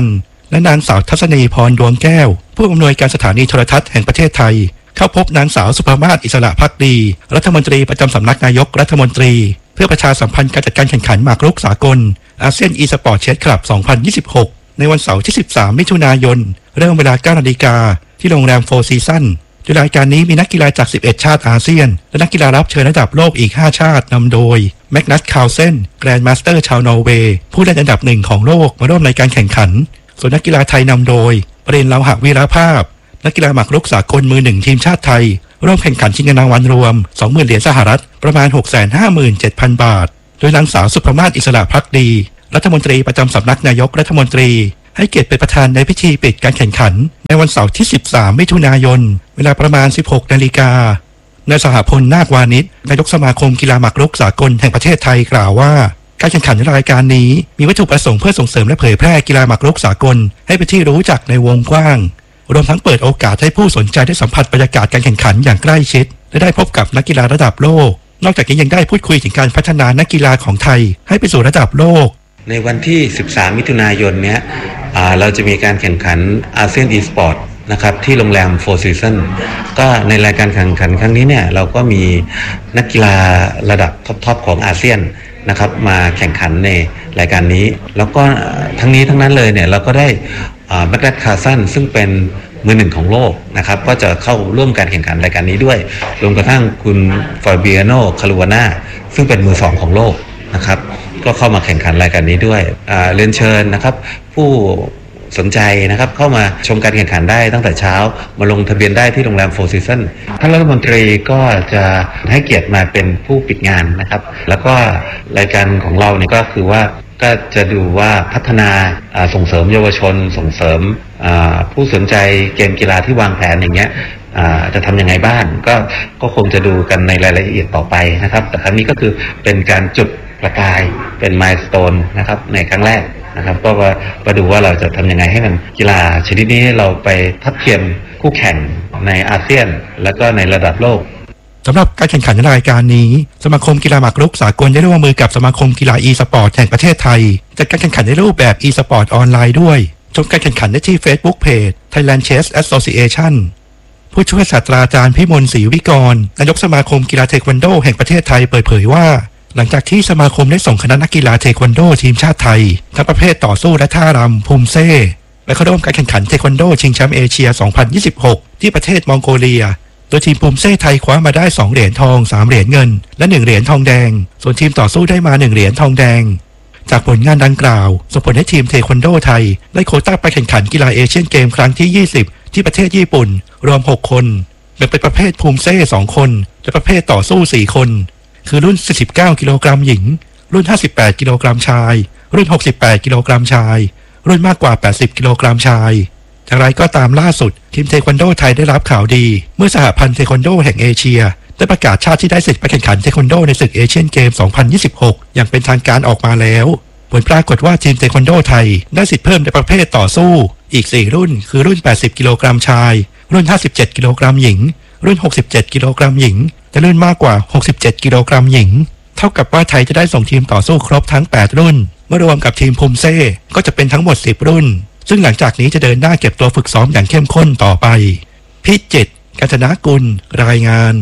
และนางสาวทัศนีพรดวงแก้วผู้อำนวยการสถานีโทรทัศน์แห่งประเทศไทยเข้าพบนางสาวสุภมาศอิสระภักดีรัฐมนตรีประจำสำนักนายกรัฐมนตรีเพื่อประชาสัมพันธ์การจัดการแข่งขันหมากรุกสากลอาเซียนอีสปอร์ตเชสคลับ 2026 ในวันเสาร์ที่ 13 มิถุนายนเริ่มเวลา 9 นาฬิกาที่โรงแรมโฟร์ซีซั่นโดยรายการนี้มีนักกีฬาจาก 11 ชาติอาเซียนและนักกีฬารับเชิญระดับโลกอีก 5 ชาตินำโดยแมกนัส คาร์ลเซนแกรนด์มาสเตอร์ชาวนอร์เวย์ผู้เล่นอันดับหนึ่งของโลกมาร่วมในการแข่งขันส่วนนักกีฬาไทยนำโดยประเด็นเลาหะวีรภาพนักกีฬาหมากรุกสากลมือหนึ่งทีมชาติไทยร่วมแข่งขันชิงเงินรางวัลรวม 20,000 เหรียญสหรัฐประมาณ 657,000 บาทโดยนางสาวสุภมาศอิสระภักดีรัฐมนตรีประจำสำนักนายกรัฐมนตรีให้เกียรติเป็นประธานในพิธีปิดการแข่งขันในวันเสาร์ที่ 13 มิถุนายนเวลาประมาณ 16 นาฬิกานายสหพล นาควานิชนายกสมาคมกีฬาหมากรุกสากลแห่งประเทศไทยกล่าวว่าการแข่งขันในรายการนี้มีวัตถุประสงค์เพื่อส่งเสริมและเผยแพร่กีฬาหมากรุกสากลให้เป็นที่รู้จักในวงกว้างรวมทั้งเปิดโอกาสให้ผู้สนใจได้สัมผัสบรรยากาศการแข่งขันอย่างใกล้ชิดและได้พบกับนักกีฬาระดับโลกนอกจากนี้ยังได้พูดคุยถึงการพัฒนานักกีฬาของไทยให้ไปสู่ระดับโลกในวันที่ 13 มิถุนายนเนี้ยเราจะมีการแข่งขันอาเซียนอีสปอร์ตนะครับที่โรงแรมโฟร์ซีซันก็ในรายการแข่งขันครั้งนี้เนี่ยเราก็มีนักกีฬาระดับท็อปของอาเซียนนะครับมาแข่งขันในรายการนี้แล้วก็ทั้งนี้ทั้งนั้นเลยเนี่ยเราก็ได้แมกนัส คาร์ลเซนซึ่งเป็นมือหนึ่งของโลกนะครับก็จะเข้าร่วมการแข่งขันรายการนี้ด้วยรวมกระทั่งคุณฟาเบียโน คารูวาน่าซึ่งเป็นมือสองของโลกนะครับก็เข้ามาแข่งขันรายการนี้ด้วยเรียนเชิญนะครับผู้สนใจนะครับเข้ามาชมการแข่งขันได้ตั้งแต่เช้ามาลงทะเบียนได้ที่โรงแรมโฟร์ซีซันท่านรัฐมนตรีก็จะให้เกียรติมาเป็นผู้ปิดงานนะครับแล้วก็รายการของเราเนี่ยก็คือว่าก็จะดูว่าพัฒนาส่งเสริมเยาวชนส่งเสริมผู้สนใจเกมกีฬาที่วางแผนอย่างเงี้ยจะทำยังไงบ้างก็คงจะดูกันในรายละเอียดต่อไปนะครับแต่ครั้งนี้ก็คือเป็นการจุดประกายเป็นมายสโตนนะครับในครั้งแรกนะครับก็มาดูว่าเราจะทำยังไงให้มันกีฬาชนิดนี้เราไปทัดเทียมคู่แข่งในอาเซียนและก็ในระดับโลกสำหรับการแข่งขันในรายการนี้สมาคมกีฬาหมากรุกสากลได้ร่วมมือกับสมาคมกีฬาอีสปอร์ตแห่งประเทศไทยจัดการแข่งขันในรูปแบบอีสปอร์ตออนไลน์ด้วยชมการแข่งขันได้ที่ Facebook Page Thailand Chess Association ผู้ช่วยศาสตราจารย์พิมลศรีวิกรนายกสมาคมกีฬาเทควันโดแห่งประเทศไทยเปิดเผยว่าหลังจากที่สมาคมได้ส่งคณะนักกีฬาเทควันโดทีมชาติไทยทั้งประเภทต่อสู้และท่ารำภูมิเซ่และเข้าร่วมการแข่งขันเทควันโดชิงแชมป์เอเชีย 2026 ที่ประเทศมองโกเลียโดยทีมภูมิเซ่ไทยคว้ามาได้2เหรียญทอง3เหรียญเงินและ1เหรียญทองแดงส่วนทีมต่อสู้ได้มา1เหรียญทองแดงจากผลงานดังกล่าวส่งผลให้ทีมเทควันโดไทยได้โควต้าไปแข่งขันกีฬาเอเชียนเกมครั้งที่20ที่ประเทศญี่ปุ่นรวม6คนแบ่งเป็นประเภทภูมิเซ่2คนและประเภทต่อสู้4คนคือรุ่น49กิโลกรัมหญิงรุ่น58กิโลกรัมชายรุ่น68กิโลกรัมชายรุ่นมากกว่า80กิโลกรัมชายอย่างไรก็ตามล่าสุดทีมเทควันโดไทยได้รับข่าวดีเมื่อสหพันธ์เทควันโดแห่งเอเชียได้ประกาศชาติที่ได้สิทธิ์ไปแข่งขันเทควันโดในศึกเอเชียนเกม 2026 อย่างเป็นทางการออกมาแล้วผลปรากฏว่าทีมเทควันโดไทยได้สิทธิ์เพิ่มในประเภทต่อสู้อีก4รุ่นคือรุ่น80กิโลกรัมชายรุ่น57กิโลกรัมหญิงรุ่น67กิโลกรัมหญิงและรุ่นมากกว่า67กิโลกรัมหญิงเท่ากับว่าไทยจะได้ส่งทีมต่อสู้ครบทั้ง8รุ่นเมื่อรวมกับทีมภูมิเซ่ก็จะเป็นทั้งหมด10รุ่นซึ่งหลังจากนี้จะเดินหน้าเก็บตัวฝึกซ้อมอย่างเข้มข้นต่อไปพิจิตร กาญจนกุลรายงาน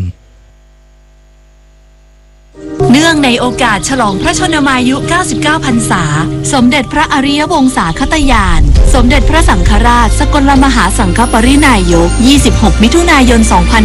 เนื่องในโอกาสฉลองพระชนมายุ 99 พรรษาสมเด็จพระอริยวงศาคตยาน สมเด็จพระสังฆราชสกลมหาสังฆปรินายก 26 มิถุนายน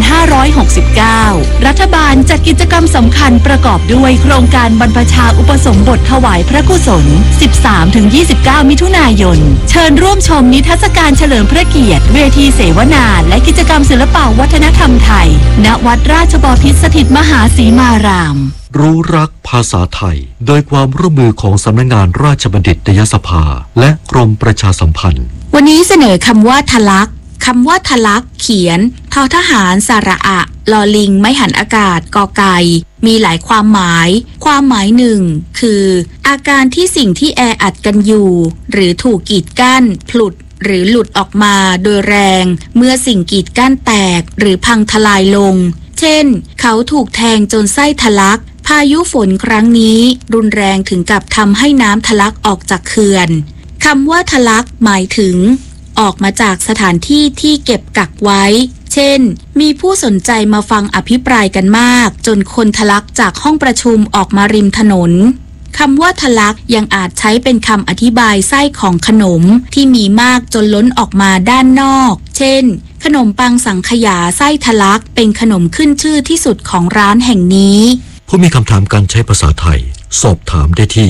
2569 รัฐบาลจัดกิจกรรมสำคัญประกอบด้วยโครงการบรรพชาอุปสมบทถวายพระกุศล 13-29 มิถุนายน เชิญร่วมชมนิทรรศการเฉลิมพระเกียรติเวทีเสวนาและกิจกรรมศิลปวัฒนธรรมไทยณวัดราชบพิตรสถิตมหาสีมารามรู้รักภาษาไทยโดยความร่วมมือของสำนักงานราชบัณฑิตยสภาและกรมประชาสัมพันธ์วันนี้เสนอคำว่าทะลักคำว่าทะลักเขียนทอทหารสระอะลอลิงไม้หันอากาศกอไก่มีหลายความหมายความหมายหนึ่งคืออาการที่สิ่งที่แออัดกันอยู่หรือถูกกีดกั้นผลุดหรือหลุดออกมาโดยแรงเมื่อสิ่งกีดกั้นแตกหรือพังทลายลงเช่นเขาถูกแทงจนไส้ทะลักพายุฝนครั้งนี้รุนแรงถึงกับทำให้น้ำทะลักออกจากเขื่อนคำว่าทะลักหมายถึงออกมาจากสถานที่ที่เก็บกักไว้เช่นมีผู้สนใจมาฟังอภิปรายกันมากจนคนทะลักจากห้องประชุมออกมาริมถนนคำว่าทะลักยังอาจใช้เป็นคำอธิบายไส้ของขนมที่มีมากจนล้นออกมาด้านนอกเช่นขนมปังสังขยาไส้ทะลักเป็นขนมขึ้นชื่อที่สุดของร้านแห่งนี้ผู้มีคำถามการใช้ภาษาไทยสอบถามได้ที่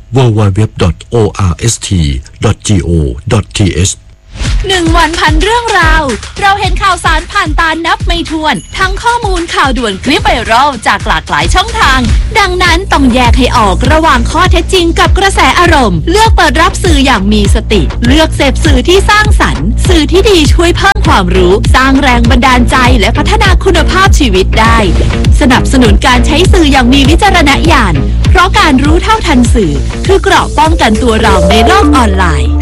www.orst.go.th 1 วันพันเรื่องราวเราเห็นข่าวสารผ่านตานับไม่ถ้วนทั้งข้อมูลข่าวด่วนคลิปไวรัลจากหลากหลายช่องทางดังนั้นต้องแยกให้ออกระหว่างข้อเท็จจริงกับกระแสอารมณ์เลือกเปิดรับสื่ออย่างมีสติเลือกเสพสื่อที่สร้างสรรค์สื่อที่ดีช่วยเพิ่มความรู้สร้างแรงบันดาลใจและพัฒนาคุณภาพชีวิตได้สนับสนุนการใช้สื่ออย่างมีวิจารณญาณเพราะการรู้เท่าทันสื่อคือเกราะป้องกันตัวเราในโลกออนไลน์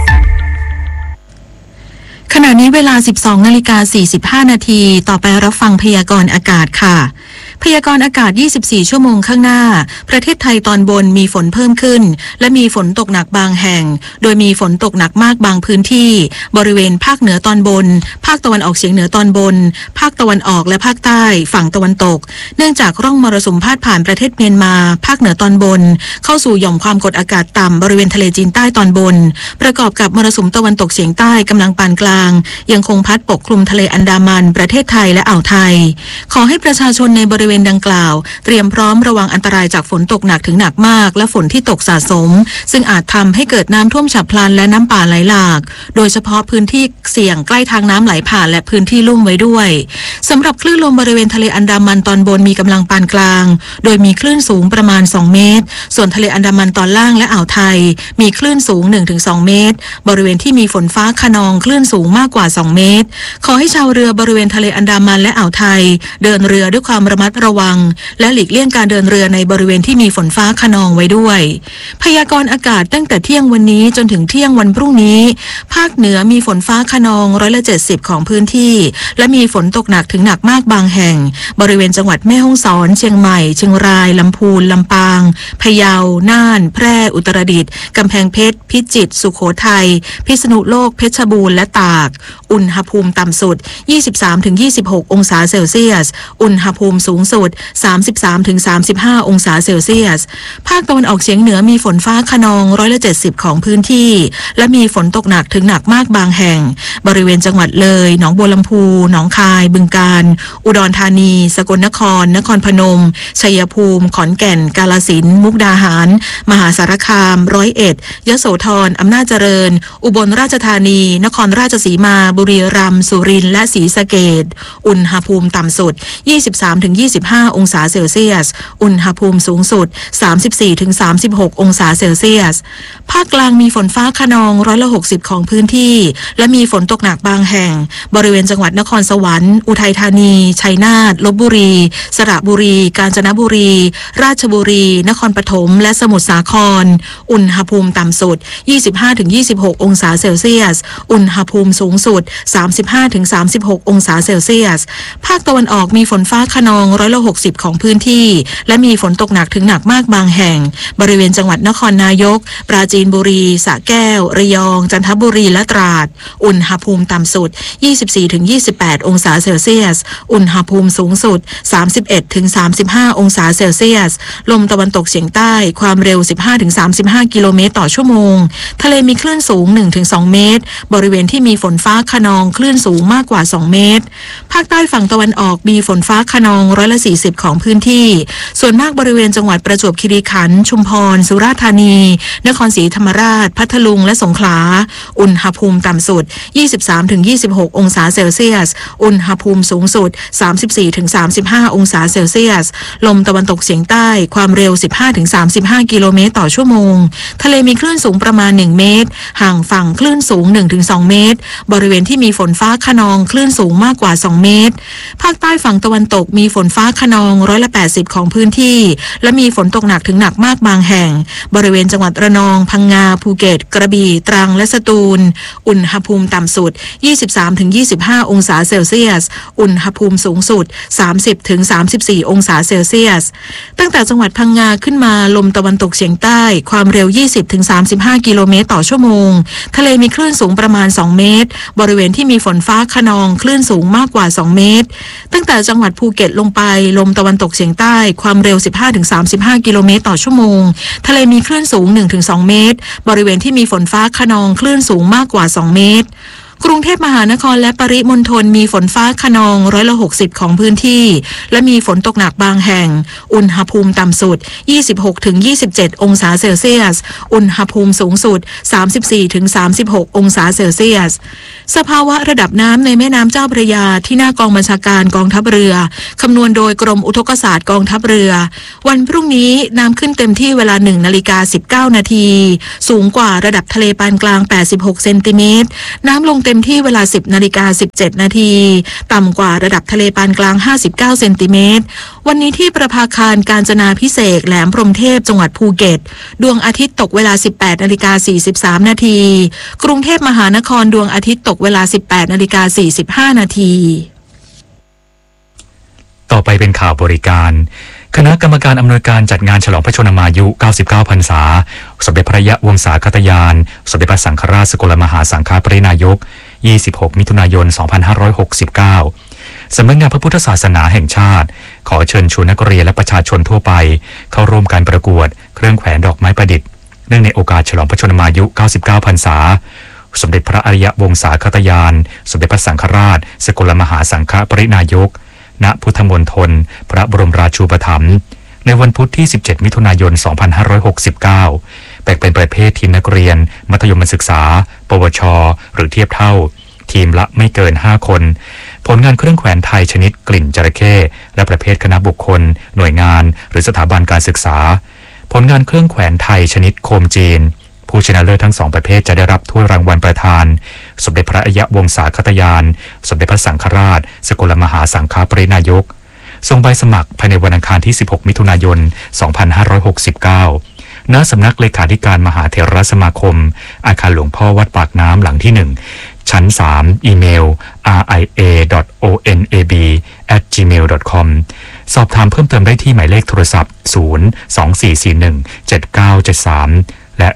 ขณะนี้เวลา 12:45 นาทีต่อไปรับฟังพยากรณ์อากาศค่ะพยากรณ์อากาศ24ชั่วโมงข้างหน้าประเทศไทยตอนบนมีฝนเพิ่มขึ้นและมีฝนตกหนักบางแห่งโดยมีฝนตกหนักมากบางพื้นที่บริเวณภาคเหนือตอนบนภาคตะวันออกเฉียงเหนือตอนบนภาคตะวันออกและภาคใต้ฝั่งตะวันตกเนื่องจากร่องมรสุมพาดผ่านประเทศเมียนมาภาคเหนือตอนบนเข้าสู่หย่อมความกดอากาศต่ำบริเวณทะเลจีนใต้ตอนบนประกอบกับมรสุมตะวันตกเฉียงใต้กำลังปานกลางยังคงพัดปกคลุมทะเลอันดามันประเทศไทยและอ่าวไทยขอให้ประชาชนในบริเวณดังกล่าวเตรียมพร้อมระวังอันตรายจากฝนตกหนักถึงหนักมากและฝนที่ตกสะสมซึ่งอาจทำให้เกิดน้ำท่วมฉับพลันและน้ำป่าไหลหลากโดยเฉพาะพื้นที่เสี่ยงใกล้ทางน้ำไหลผ่านและพื้นที่ลุ่มไว้ด้วยสำหรับคลื่นลมบริเวณทะเลอันดามันตอนบนมีกำลังปานกลางโดยมีคลื่นสูงประมาณ2เมตรส่วนทะเลอันดามันตอนล่างและอ่าวไทยมีคลื่นสูง 1-2 เมตรบริเวณที่มีฝนฟ้าคะนองคลื่นสูงมากกว่า2เมตรขอให้ชาวเรือบริเวณทะเลอันดามันและอ่าวไทยเดินเรือด้วยความระมัดระวังและหลีกเลี่ยงการเดินเรือในบริเวณที่มีฝนฟ้าคะนองไว้ด้วยพยากรณ์อากาศตั้งแต่เที่ยงวันนี้จนถึงเที่ยงวันพรุ่งนี้ภาคเหนือมีฝนฟ้าคะนอง70%ของพื้นที่และมีฝนตกหนักถึงหนักมากบางแห่งบริเวณจังหวัดแม่ฮ่องสอนเชียงใหม่เชียงรายลำพูนลำปางพะเยาน่านแพร่อุตรดิตถ์กำแพงเพชรพิจิตรสุโขทัยพิษณุโลกเพชรบูรณ์และตากอุณหภูมิต่ำสุด 23-26 องศาเซลเซียสอุณหภูมิสูงสุด 33-35 องศาเซลเซียสภาคตะวันออกเฉียงเหนือมีฝนฟ้าคะนอง70%ของพื้นที่และมีฝนตกหนักถึงหนักมากบางแห่งบริเวณจังหวัดเลยหนองบัวลำพูหนองคายบึงกาฬอุดรธานีสกลนครนครพนมชัยภูมิขอนแก่นกาฬสินธุ์มุกดาหารมหาสารคาม101ยโสธรอำนาจเจริญอุบลราชธานีนครราชสีมาบุรีรัมย์สุรินทร์และศรีสะเกษอุณหภูมิต่ำสุด 23-25 องศาเซลเซียสอุณหภูมิสูงสุด 34-36 องศาเซลเซียสภาคกลางมีฝนฟ้าคะนอง60%ของพื้นที่และมีฝนตกหนักบางแห่งบริเวณจังหวัดนครสวรรค์อุทัยธานีชัยนาทลพบุรีสระบุรีกาญจนบุรีราชบุรีนครปฐมและสมุทรสาครอุณหภูมิต่ำสุด 25-26 องศาเซลเซียสอุณหภูมิสูงสุด 35-36 องศาเซลเซียสภาคตะวันออกมีฝนฟ้าคะนอง60%ของพื้นที่และมีฝนตกหนักถึงหนักมากบางแห่งบริเวณจังหวัดนครนายกปราจีนบุรีสระแก้วระยองจันทบุรีและตราดอุณหภูมิต่ำสุด 24-28 องศาเซลเซียสอุณหภูมิสูงสุด 31-35 องศาเซลเซียสลมตะวันตกเฉียงใต้ความเร็ว 15-35 กิโลเมตรต่อชั่วโมงทะเลมีคลื่นสูง 1-2 เมตรบริเวณที่มีฝนฟ้าคะนองคลื่นสูงมากกว่า2เมตรภาคใต้ฝั่งตะวันออกมีฝนฟ้าคะนอง40%ของพื้นที่ส่วนมากบริเวณจังหวัดประจวบคีรีขันธ์ชุมพรสุราษฎร์ธานีนครศรีธรรมราชพัทลุงและสงขลาอุณหภูมิต่ำสุด 23-26 องศาเซลเซียสอุณหภูมิสูงสุด 34-35 องศาเซลเซียสลมตะวันตกเฉียงใต้ความเร็ว 15-35 กิโลเมตรต่อชั่วโมงทะเลมีคลื่นสูงประมาณ1เมตรห่างฝั่งคลื่นสูง 1-2 เมตรบริเวณที่มีฝนฟ้าคะนองคลื่นสูงมากกว่า2เมตรภาคใต้ฝั่งตะวันตกมีฝนฟ้าคะนอง180ของพื้นที่และมีฝนตกหนักถึงหนักมากบางแห่งบริเวณจังหวัดระนองพังงาภูเก็ตกระบี่ตรังและสตูลอุณหภูมิต่ำสุด 23-25 องศาเซลเซียสอุณหภูมิสูงสุด 30-34 องศาเซลเซียสตั้งแต่จังหวัดพังงาขึ้นมาลมตะวันตกเฉียงใต้ความเร็ว 20-35 กิโลเมตรต่อชั่วโมงทะเลมีคลื่นสูงประมาณ2เมตรบริเวณที่มีฝนฟ้าคะนองคลื่นสูงมากกว่า2เมตรตั้งแต่จังหวัดภูเก็ตลงไปลมตะวันตกเฉียงใต้ความเร็ว 15-35 กิโลเมตรต่อชั่วโมงทะเลมีคลื่นสูง 1-2 เมตรบริเวณที่มีฝนฟ้าคะนองคลื่นสูงมากกว่า2เมตรกรุงเทพมหานครและปริมณฑลมีฝนฟ้าคะนอง60%ของพื้นที่และมีฝนตกหนักบางแห่งอุณหภูมิต่ำสุด 26-27 องศาเซลเซียสอุณหภูมิสูงสุด 34-36 องศาเซลเซียสสภาวะระดับน้ำในแม่น้ำเจ้าพระยาที่หน้ากองบัญชาการกองทัพเรือคำนวณโดยกรมอุทกศาสตร์กองทัพเรือวันพรุ่งนี้น้ำขึ้นเต็มที่เวลา 1:19 นาทีสูงกว่าระดับทะเลปานกลาง86เซนติเมตรน้ำลงเต็มที่เวลา 10:17 นาทีต่ำกว่าระดับทะเลปานกลาง59เซนติเมตรวันนี้ที่ประภาคารกาญจนาภิเษกแหลมพรหมเทพจังหวัดภูเก็ตดวงอาทิตย์ตกเวลา 18:43 นาทีกรุงเทพมหานครดวงอาทิตย์ตกเวลา 18:45 นาทีต่อไปเป็นข่าวบริการคณะกรรมการอำนวยการจัดงานฉลองพระชนมายุ99พรรษาสมเด็จพระยะวงศาคตยานสมเด็จพระสังฆราชสกลมหาสังฆปรินายก26มิถุนายน2569สำนักงานพระพุทธศาสนาแห่งชาติขอเชิญชวนนักเรียนและประชาชนทั่วไปเข้าร่วมการประกวดเครื่องแขวนดอกไม้ประดิษฐ์เนื่องในโอกาสฉลองพระชนมายุ99พรรษาสมเด็จพระอริยวงศาคตยานสมเด็จพระสังฆราชสกลมหาสังฆปรินายกณพุทธมณฑลพระบรมราชูปถัมภ์ในวันพุธที่17มิถุนายน2569แบ่งเป็นประเภททีมนักเรียนมัธยมศึกษาปวชหรือเทียบเท่าทีมละไม่เกิน5คนผลงานเครื่องแขวนไทยชนิดกลิ่นจระเข้และประเภทคณะบุคคลหน่วยงานหรือสถาบันการศึกษาผลงานเครื่องแขวนไทยชนิดโคมจีนผู้ชนะเลิศทั้ง2ประเภทจะได้รับถ้วยรางวัลประธานสมเด็จพระอริยวงศาคตยานสมเด็จพระสังฆราชสกลมหาสังฆปรินายกส่งใบสมัครภายในวันอังคารที่16มิถุนายน2569ณสำนักเลขาธิการมหาเถรสมาคมอาคารหลวงพ่อวัดปากน้ำหลังที่1ชั้น3อีเมล ria.onab@gmail.com สอบถามเพิ่มเติมได้ที่หมายเลขโทรศัพท์024417973และ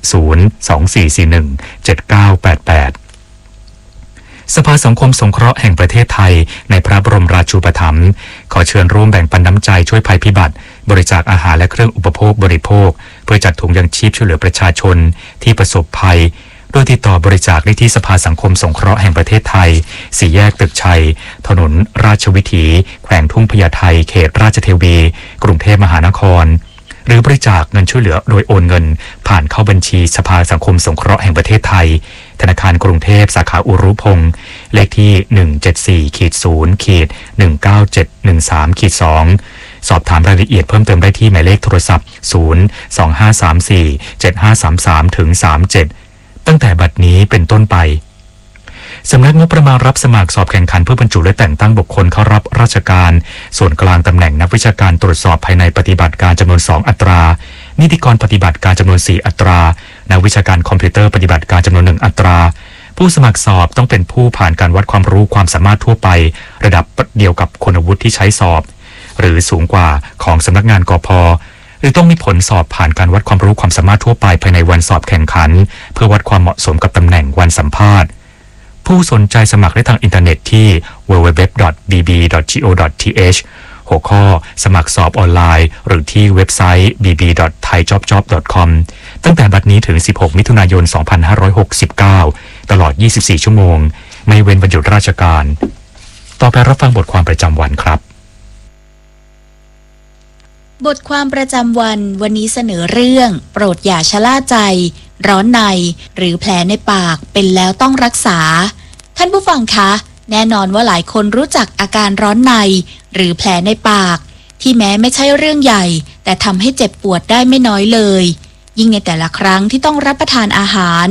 024417988สภาสังคมสงเคราะห์แห่งประเทศไทยในพระบรมราชูปถัมภ์ขอเชิญร่วมแบ่งปันน้ำใจช่วยภัยพิบัติบริจาคอาหารและเครื่องอุปโภคบริโภคเพื่อจัดถุงยังชีพช่วยเหลือประชาชนที่ประสบภัยโดยติดต่อบริจาคได้ที่สภาสังคมสงเคราะห์แห่งประเทศไทย4แยกตึกชัยถนนราชวิถีแขวงทุ่งพญาไทเขตราชเทวีกรุงเทพมหานครหรือบริจาคเงินช่วยเหลือโดยโอนเงินผ่านเข้าบัญชีสภาสังคมสงเคราะห์แห่งประเทศไทยธนาคารกรุงเทพสาขาอุรุพงศ์เลขที่174-0-19713-2สอบถามรายละเอียดเพิ่มเติมได้ที่หมายเลขโทรศัพท์025347533-37ตั้งแต่บัดนี้เป็นต้นไปสำนักงบประมาณรับสมัครสอบแข่งขันเพื่อบรรจุและแต่งตั้งบุคคลเข้ารับราชการส่วนกลางตำแหน่งนักวิชาการตรวจสอบภายในปฏิบัติการจำนวน2อัตรานิติกรปฏิบัติการจำนวน4อัตรานักวิชาการคอมพิวเตอร์ปฏิบัติการจำนวน1อัตราผู้สมัครสอบต้องเป็นผู้ผ่านการวัดความรู้ความสามารถทั่วไประดับเดียวกับคุณวุฒิที่ใช้สอบหรือสูงกว่าของสำนักงานกพ.หรือต้องมีผลสอบผ่านการวัดความรู้ความสามารถทั่วไปภายในวันสอบแข่งขันเพื่อวัดความเหมาะสมกับตำแหน่งวันสัมภาษณ์ผู้สนใจสมัครได้ทางอินเทอร์เน็ตที่ www.bb.go.th หัวข้อสมัครสอบออนไลน์หรือที่เว็บไซต์ bb.thaijobjob.com ตั้งแต่บัดนี้ถึง16มิถุนายน2569ตลอด24ชั่วโมงไม่เว้นวันหยุดราชการต่อไปรับฟังบทความประจำวันครับบทความประจำวันนี้เสนอเรื่องโปรดอย่าชะล่าใจร้อนในหรือแผลในปากเป็นแล้วต้องรักษาท่านผู้ฟังคะแน่นอนว่าหลายคนรู้จักอาการร้อนในหรือแผลในปากที่แม้ไม่ใช่เรื่องใหญ่แต่ทำให้เจ็บปวดได้ไม่น้อยเลยยิ่งในแต่ละครั้งที่ต้องรับประทานอาหาร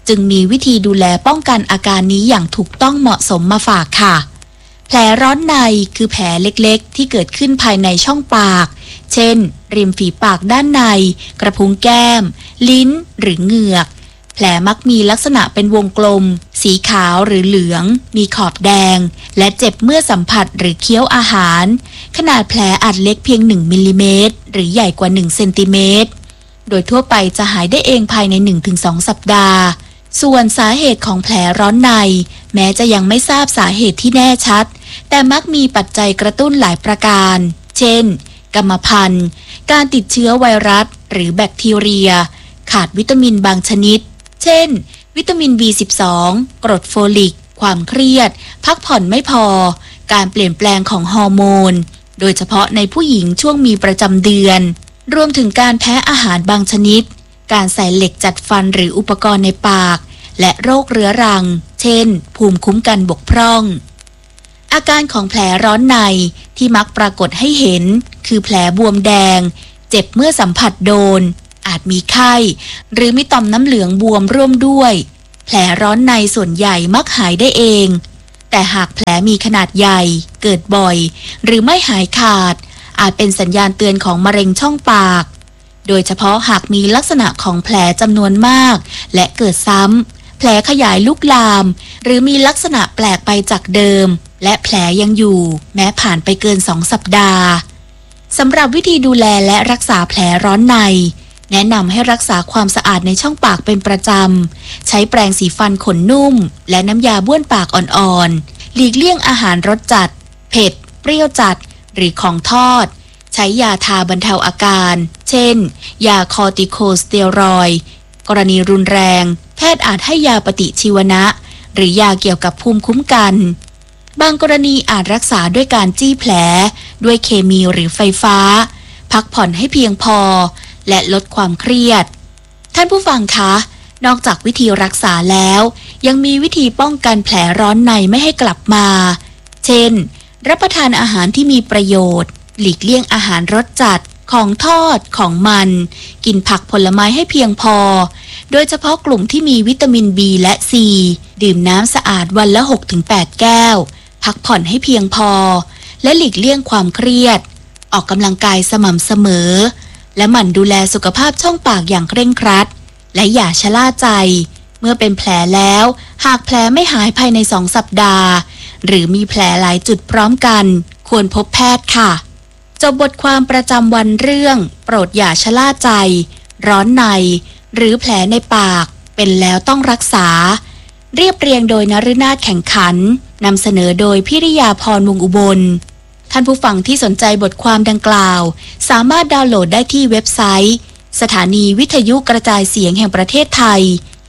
จึงมีวิธีดูแลป้องกันอาการนี้อย่างถูกต้องเหมาะสมมาฝากค่ะแผลร้อนในคือแผลเล็กๆที่เกิดขึ้นภายในช่องปากเช่นริมฝีปากด้านในกระพุ้งแก้มลิ้นหรือเหงือกแผลมักมีลักษณะเป็นวงกลมสีขาวหรือเหลืองมีขอบแดงและเจ็บเมื่อสัมผัสหรือเคี้ยวอาหารขนาดแผลอาจเล็กเพียง1มิลลิเมตรหรือใหญ่กว่า1เซนติเมตรโดยทั่วไปจะหายได้เองภายใน 1-2 สัปดาห์ส่วนสาเหตุของแผลร้อนในแม้จะยังไม่ทราบสาเหตุที่แน่ชัดแต่มักมีปัจจัยกระตุ้นหลายประการเช่นกรรมพันธุ์การติดเชื้อไวรัสหรือแบคทีเรียขาดวิตามินบางชนิดเช่นวิตามิน B12 กรดโฟลิกความเครียดพักผ่อนไม่พอการเปลี่ยนแปลงของฮอร์โมนโดยเฉพาะในผู้หญิงช่วงมีประจำเดือนรวมถึงการแพ้อาหารบางชนิดการใส่เหล็กจัดฟันหรืออุปกรณ์ในปากและโรคเรื้อรังเช่นภูมิคุ้มกันบกพร่องอาการของแผลร้อนในที่มักปรากฏให้เห็นคือแผลบวมแดงเจ็บเมื่อสัมผัสโดนอาจมีไข้หรือมีต่อมน้ำเหลืองบวมร่วมด้วยแผลร้อนในส่วนใหญ่มักหายได้เองแต่หากแผลมีขนาดใหญ่เกิดบ่อยหรือไม่หายขาดอาจเป็นสัญญาณเตือนของมะเร็งช่องปากโดยเฉพาะหากมีลักษณะของแผลจำนวนมากและเกิดซ้ำแผลขยายลุกลามหรือมีลักษณะแปลกไปจากเดิมและแผลยังอยู่แม้ผ่านไปเกิน2 สัปดาห์สำหรับวิธีดูแลและรักษาแผลร้อนในแนะนำให้รักษาความสะอาดในช่องปากเป็นประจำใช้แปรงสีฟันขนนุ่มและน้ำยาบ้วนปากอ่อนๆหลีกเลี่ยงอาหารรสจัดเผ็ดเปรี้ยวจัดหรือของทอดใช้ยาทาบรรเทาอาการเช่นยาคอร์ติโคสเตียรอยด์กรณีรุนแรงแพทย์อาจให้ยาปฏิชีวนะหรือยาเกี่ยวกับภูมิคุ้มกันบางกรณีอาจรักษาด้วยการจี้แผลด้วยเคมีหรือไฟฟ้าพักผ่อนให้เพียงพอและลดความเครียดท่านผู้ฟังคะนอกจากวิธีรักษาแล้วยังมีวิธีป้องกันแผลร้อนในไม่ให้กลับมาเช่นรับประทานอาหารที่มีประโยชน์หลีกเลี่ยงอาหารรสจัดของทอดของมันกินผักผลไม้ให้เพียงพอโดยเฉพาะกลุ่มที่มีวิตามิน B และ C ดื่มน้ำสะอาดวันละ 6-8 แก้วพักผ่อนให้เพียงพอและหลีกเลี่ยงความเครียดออกกำลังกายสม่ำเสมอและหมั่นดูแลสุขภาพช่องปากอย่างเคร่งครัดและอย่าชะล่าใจเมื่อเป็นแผลแล้วหากแผลไม่หายภายใน2 สัปดาห์หรือมีแผลหลายจุดพร้อมกันควรพบแพทย์ค่ะจบบทความประจำวันเรื่องโปรดอย่าชะล่าใจร้อนในหรือแผลในปากเป็นแล้วต้องรักษาเรียบเรียงโดยนฤนาถแข่งขันนำเสนอโดยพิริยาพรวงศ์อุบลท่านผู้ฟังที่สนใจบทความดังกล่าวสามารถดาวน์โหลดได้ที่เว็บไซต์สถานีวิทยุกระจายเสียงแห่งประเทศไทย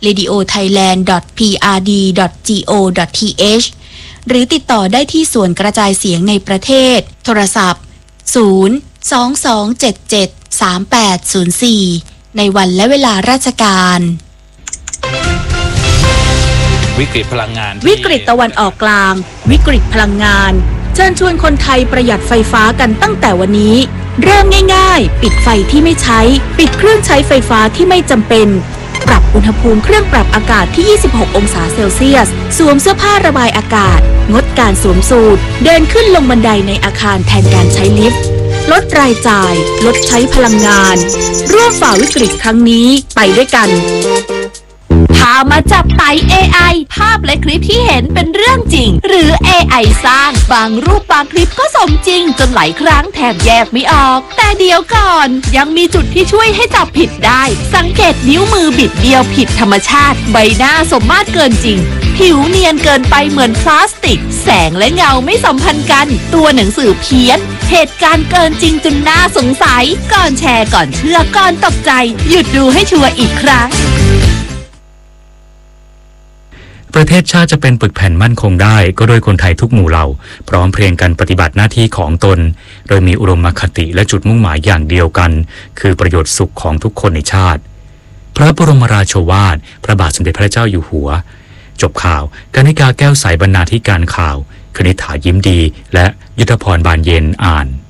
radiothailand.prd.go.th หรือติดต่อได้ที่ส่วนกระจายเสียงในประเทศโทรศัพท์022773804ในวันและเวลาราชการวิกฤตพลังงานวิกฤตตะวันออกกลางวิกฤตพลังงานเชิญชวนคนไทยประหยัดไฟฟ้ากันตั้งแต่วันนี้เริ่มง่ายๆปิดไฟที่ไม่ใช้ปิดเครื่องใช้ไฟฟ้าที่ไม่จำเป็นปรับอุณหภูมิเครื่องปรับอากาศที่26 องศาเซลเซียสสวมเสื้อผ้าระบายอากาศงดการสวมสูทเดินขึ้นลงบันไดในอาคารแทนการใช้ลิฟต์ลดรายจ่ายลดใช้พลังงานร่วมฝ่าวิกฤตครั้งนี้ไปด้วยกันพามาจับไต่ AI ภาพและคลิปที่เห็นเป็นเรื่องจริงหรือ AI สร้างบางรูปบางคลิปก็สมจริงจนหลายครั้งแทบแยกไม่ออกแต่เดี๋ยวก่อนยังมีจุดที่ช่วยให้จับผิดได้สังเกตนิ้วมือบิดเบี้ยวผิดธรรมชาติใบหน้าสมมาตรเกินจริงผิวเนียนเกินไปเหมือนพลาสติกแสงและเงาไม่สัมพันธ์กันตัวหนังสือเพี้ยนเหตุการณ์เกินจริงจนน่าสงสัยก่อนแชร์ก่อนเชื่อก่อนตกใจหยุดดูให้ชัวร์อีกครั้งประเทศชาติจะเป็นปึกแผ่นมั่นคงได้ก็โดยคนไทยทุกหมู่เหล่าพร้อมเพรียงกันปฏิบัติหน้าที่ของตนโดยมีอุดมคติและจุดมุ่งหมายอย่างเดียวกันคือประโยชน์สุขของทุกคนในชาติพระบรมราโชวาทพระบาทสมเด็จพระเจ้าอยู่หัวจบข่าวกนิกาแก้วใสบรรณาธิการข่าวคณิษฐายิ้มดีและยุทธพรบานเย็นอ่าน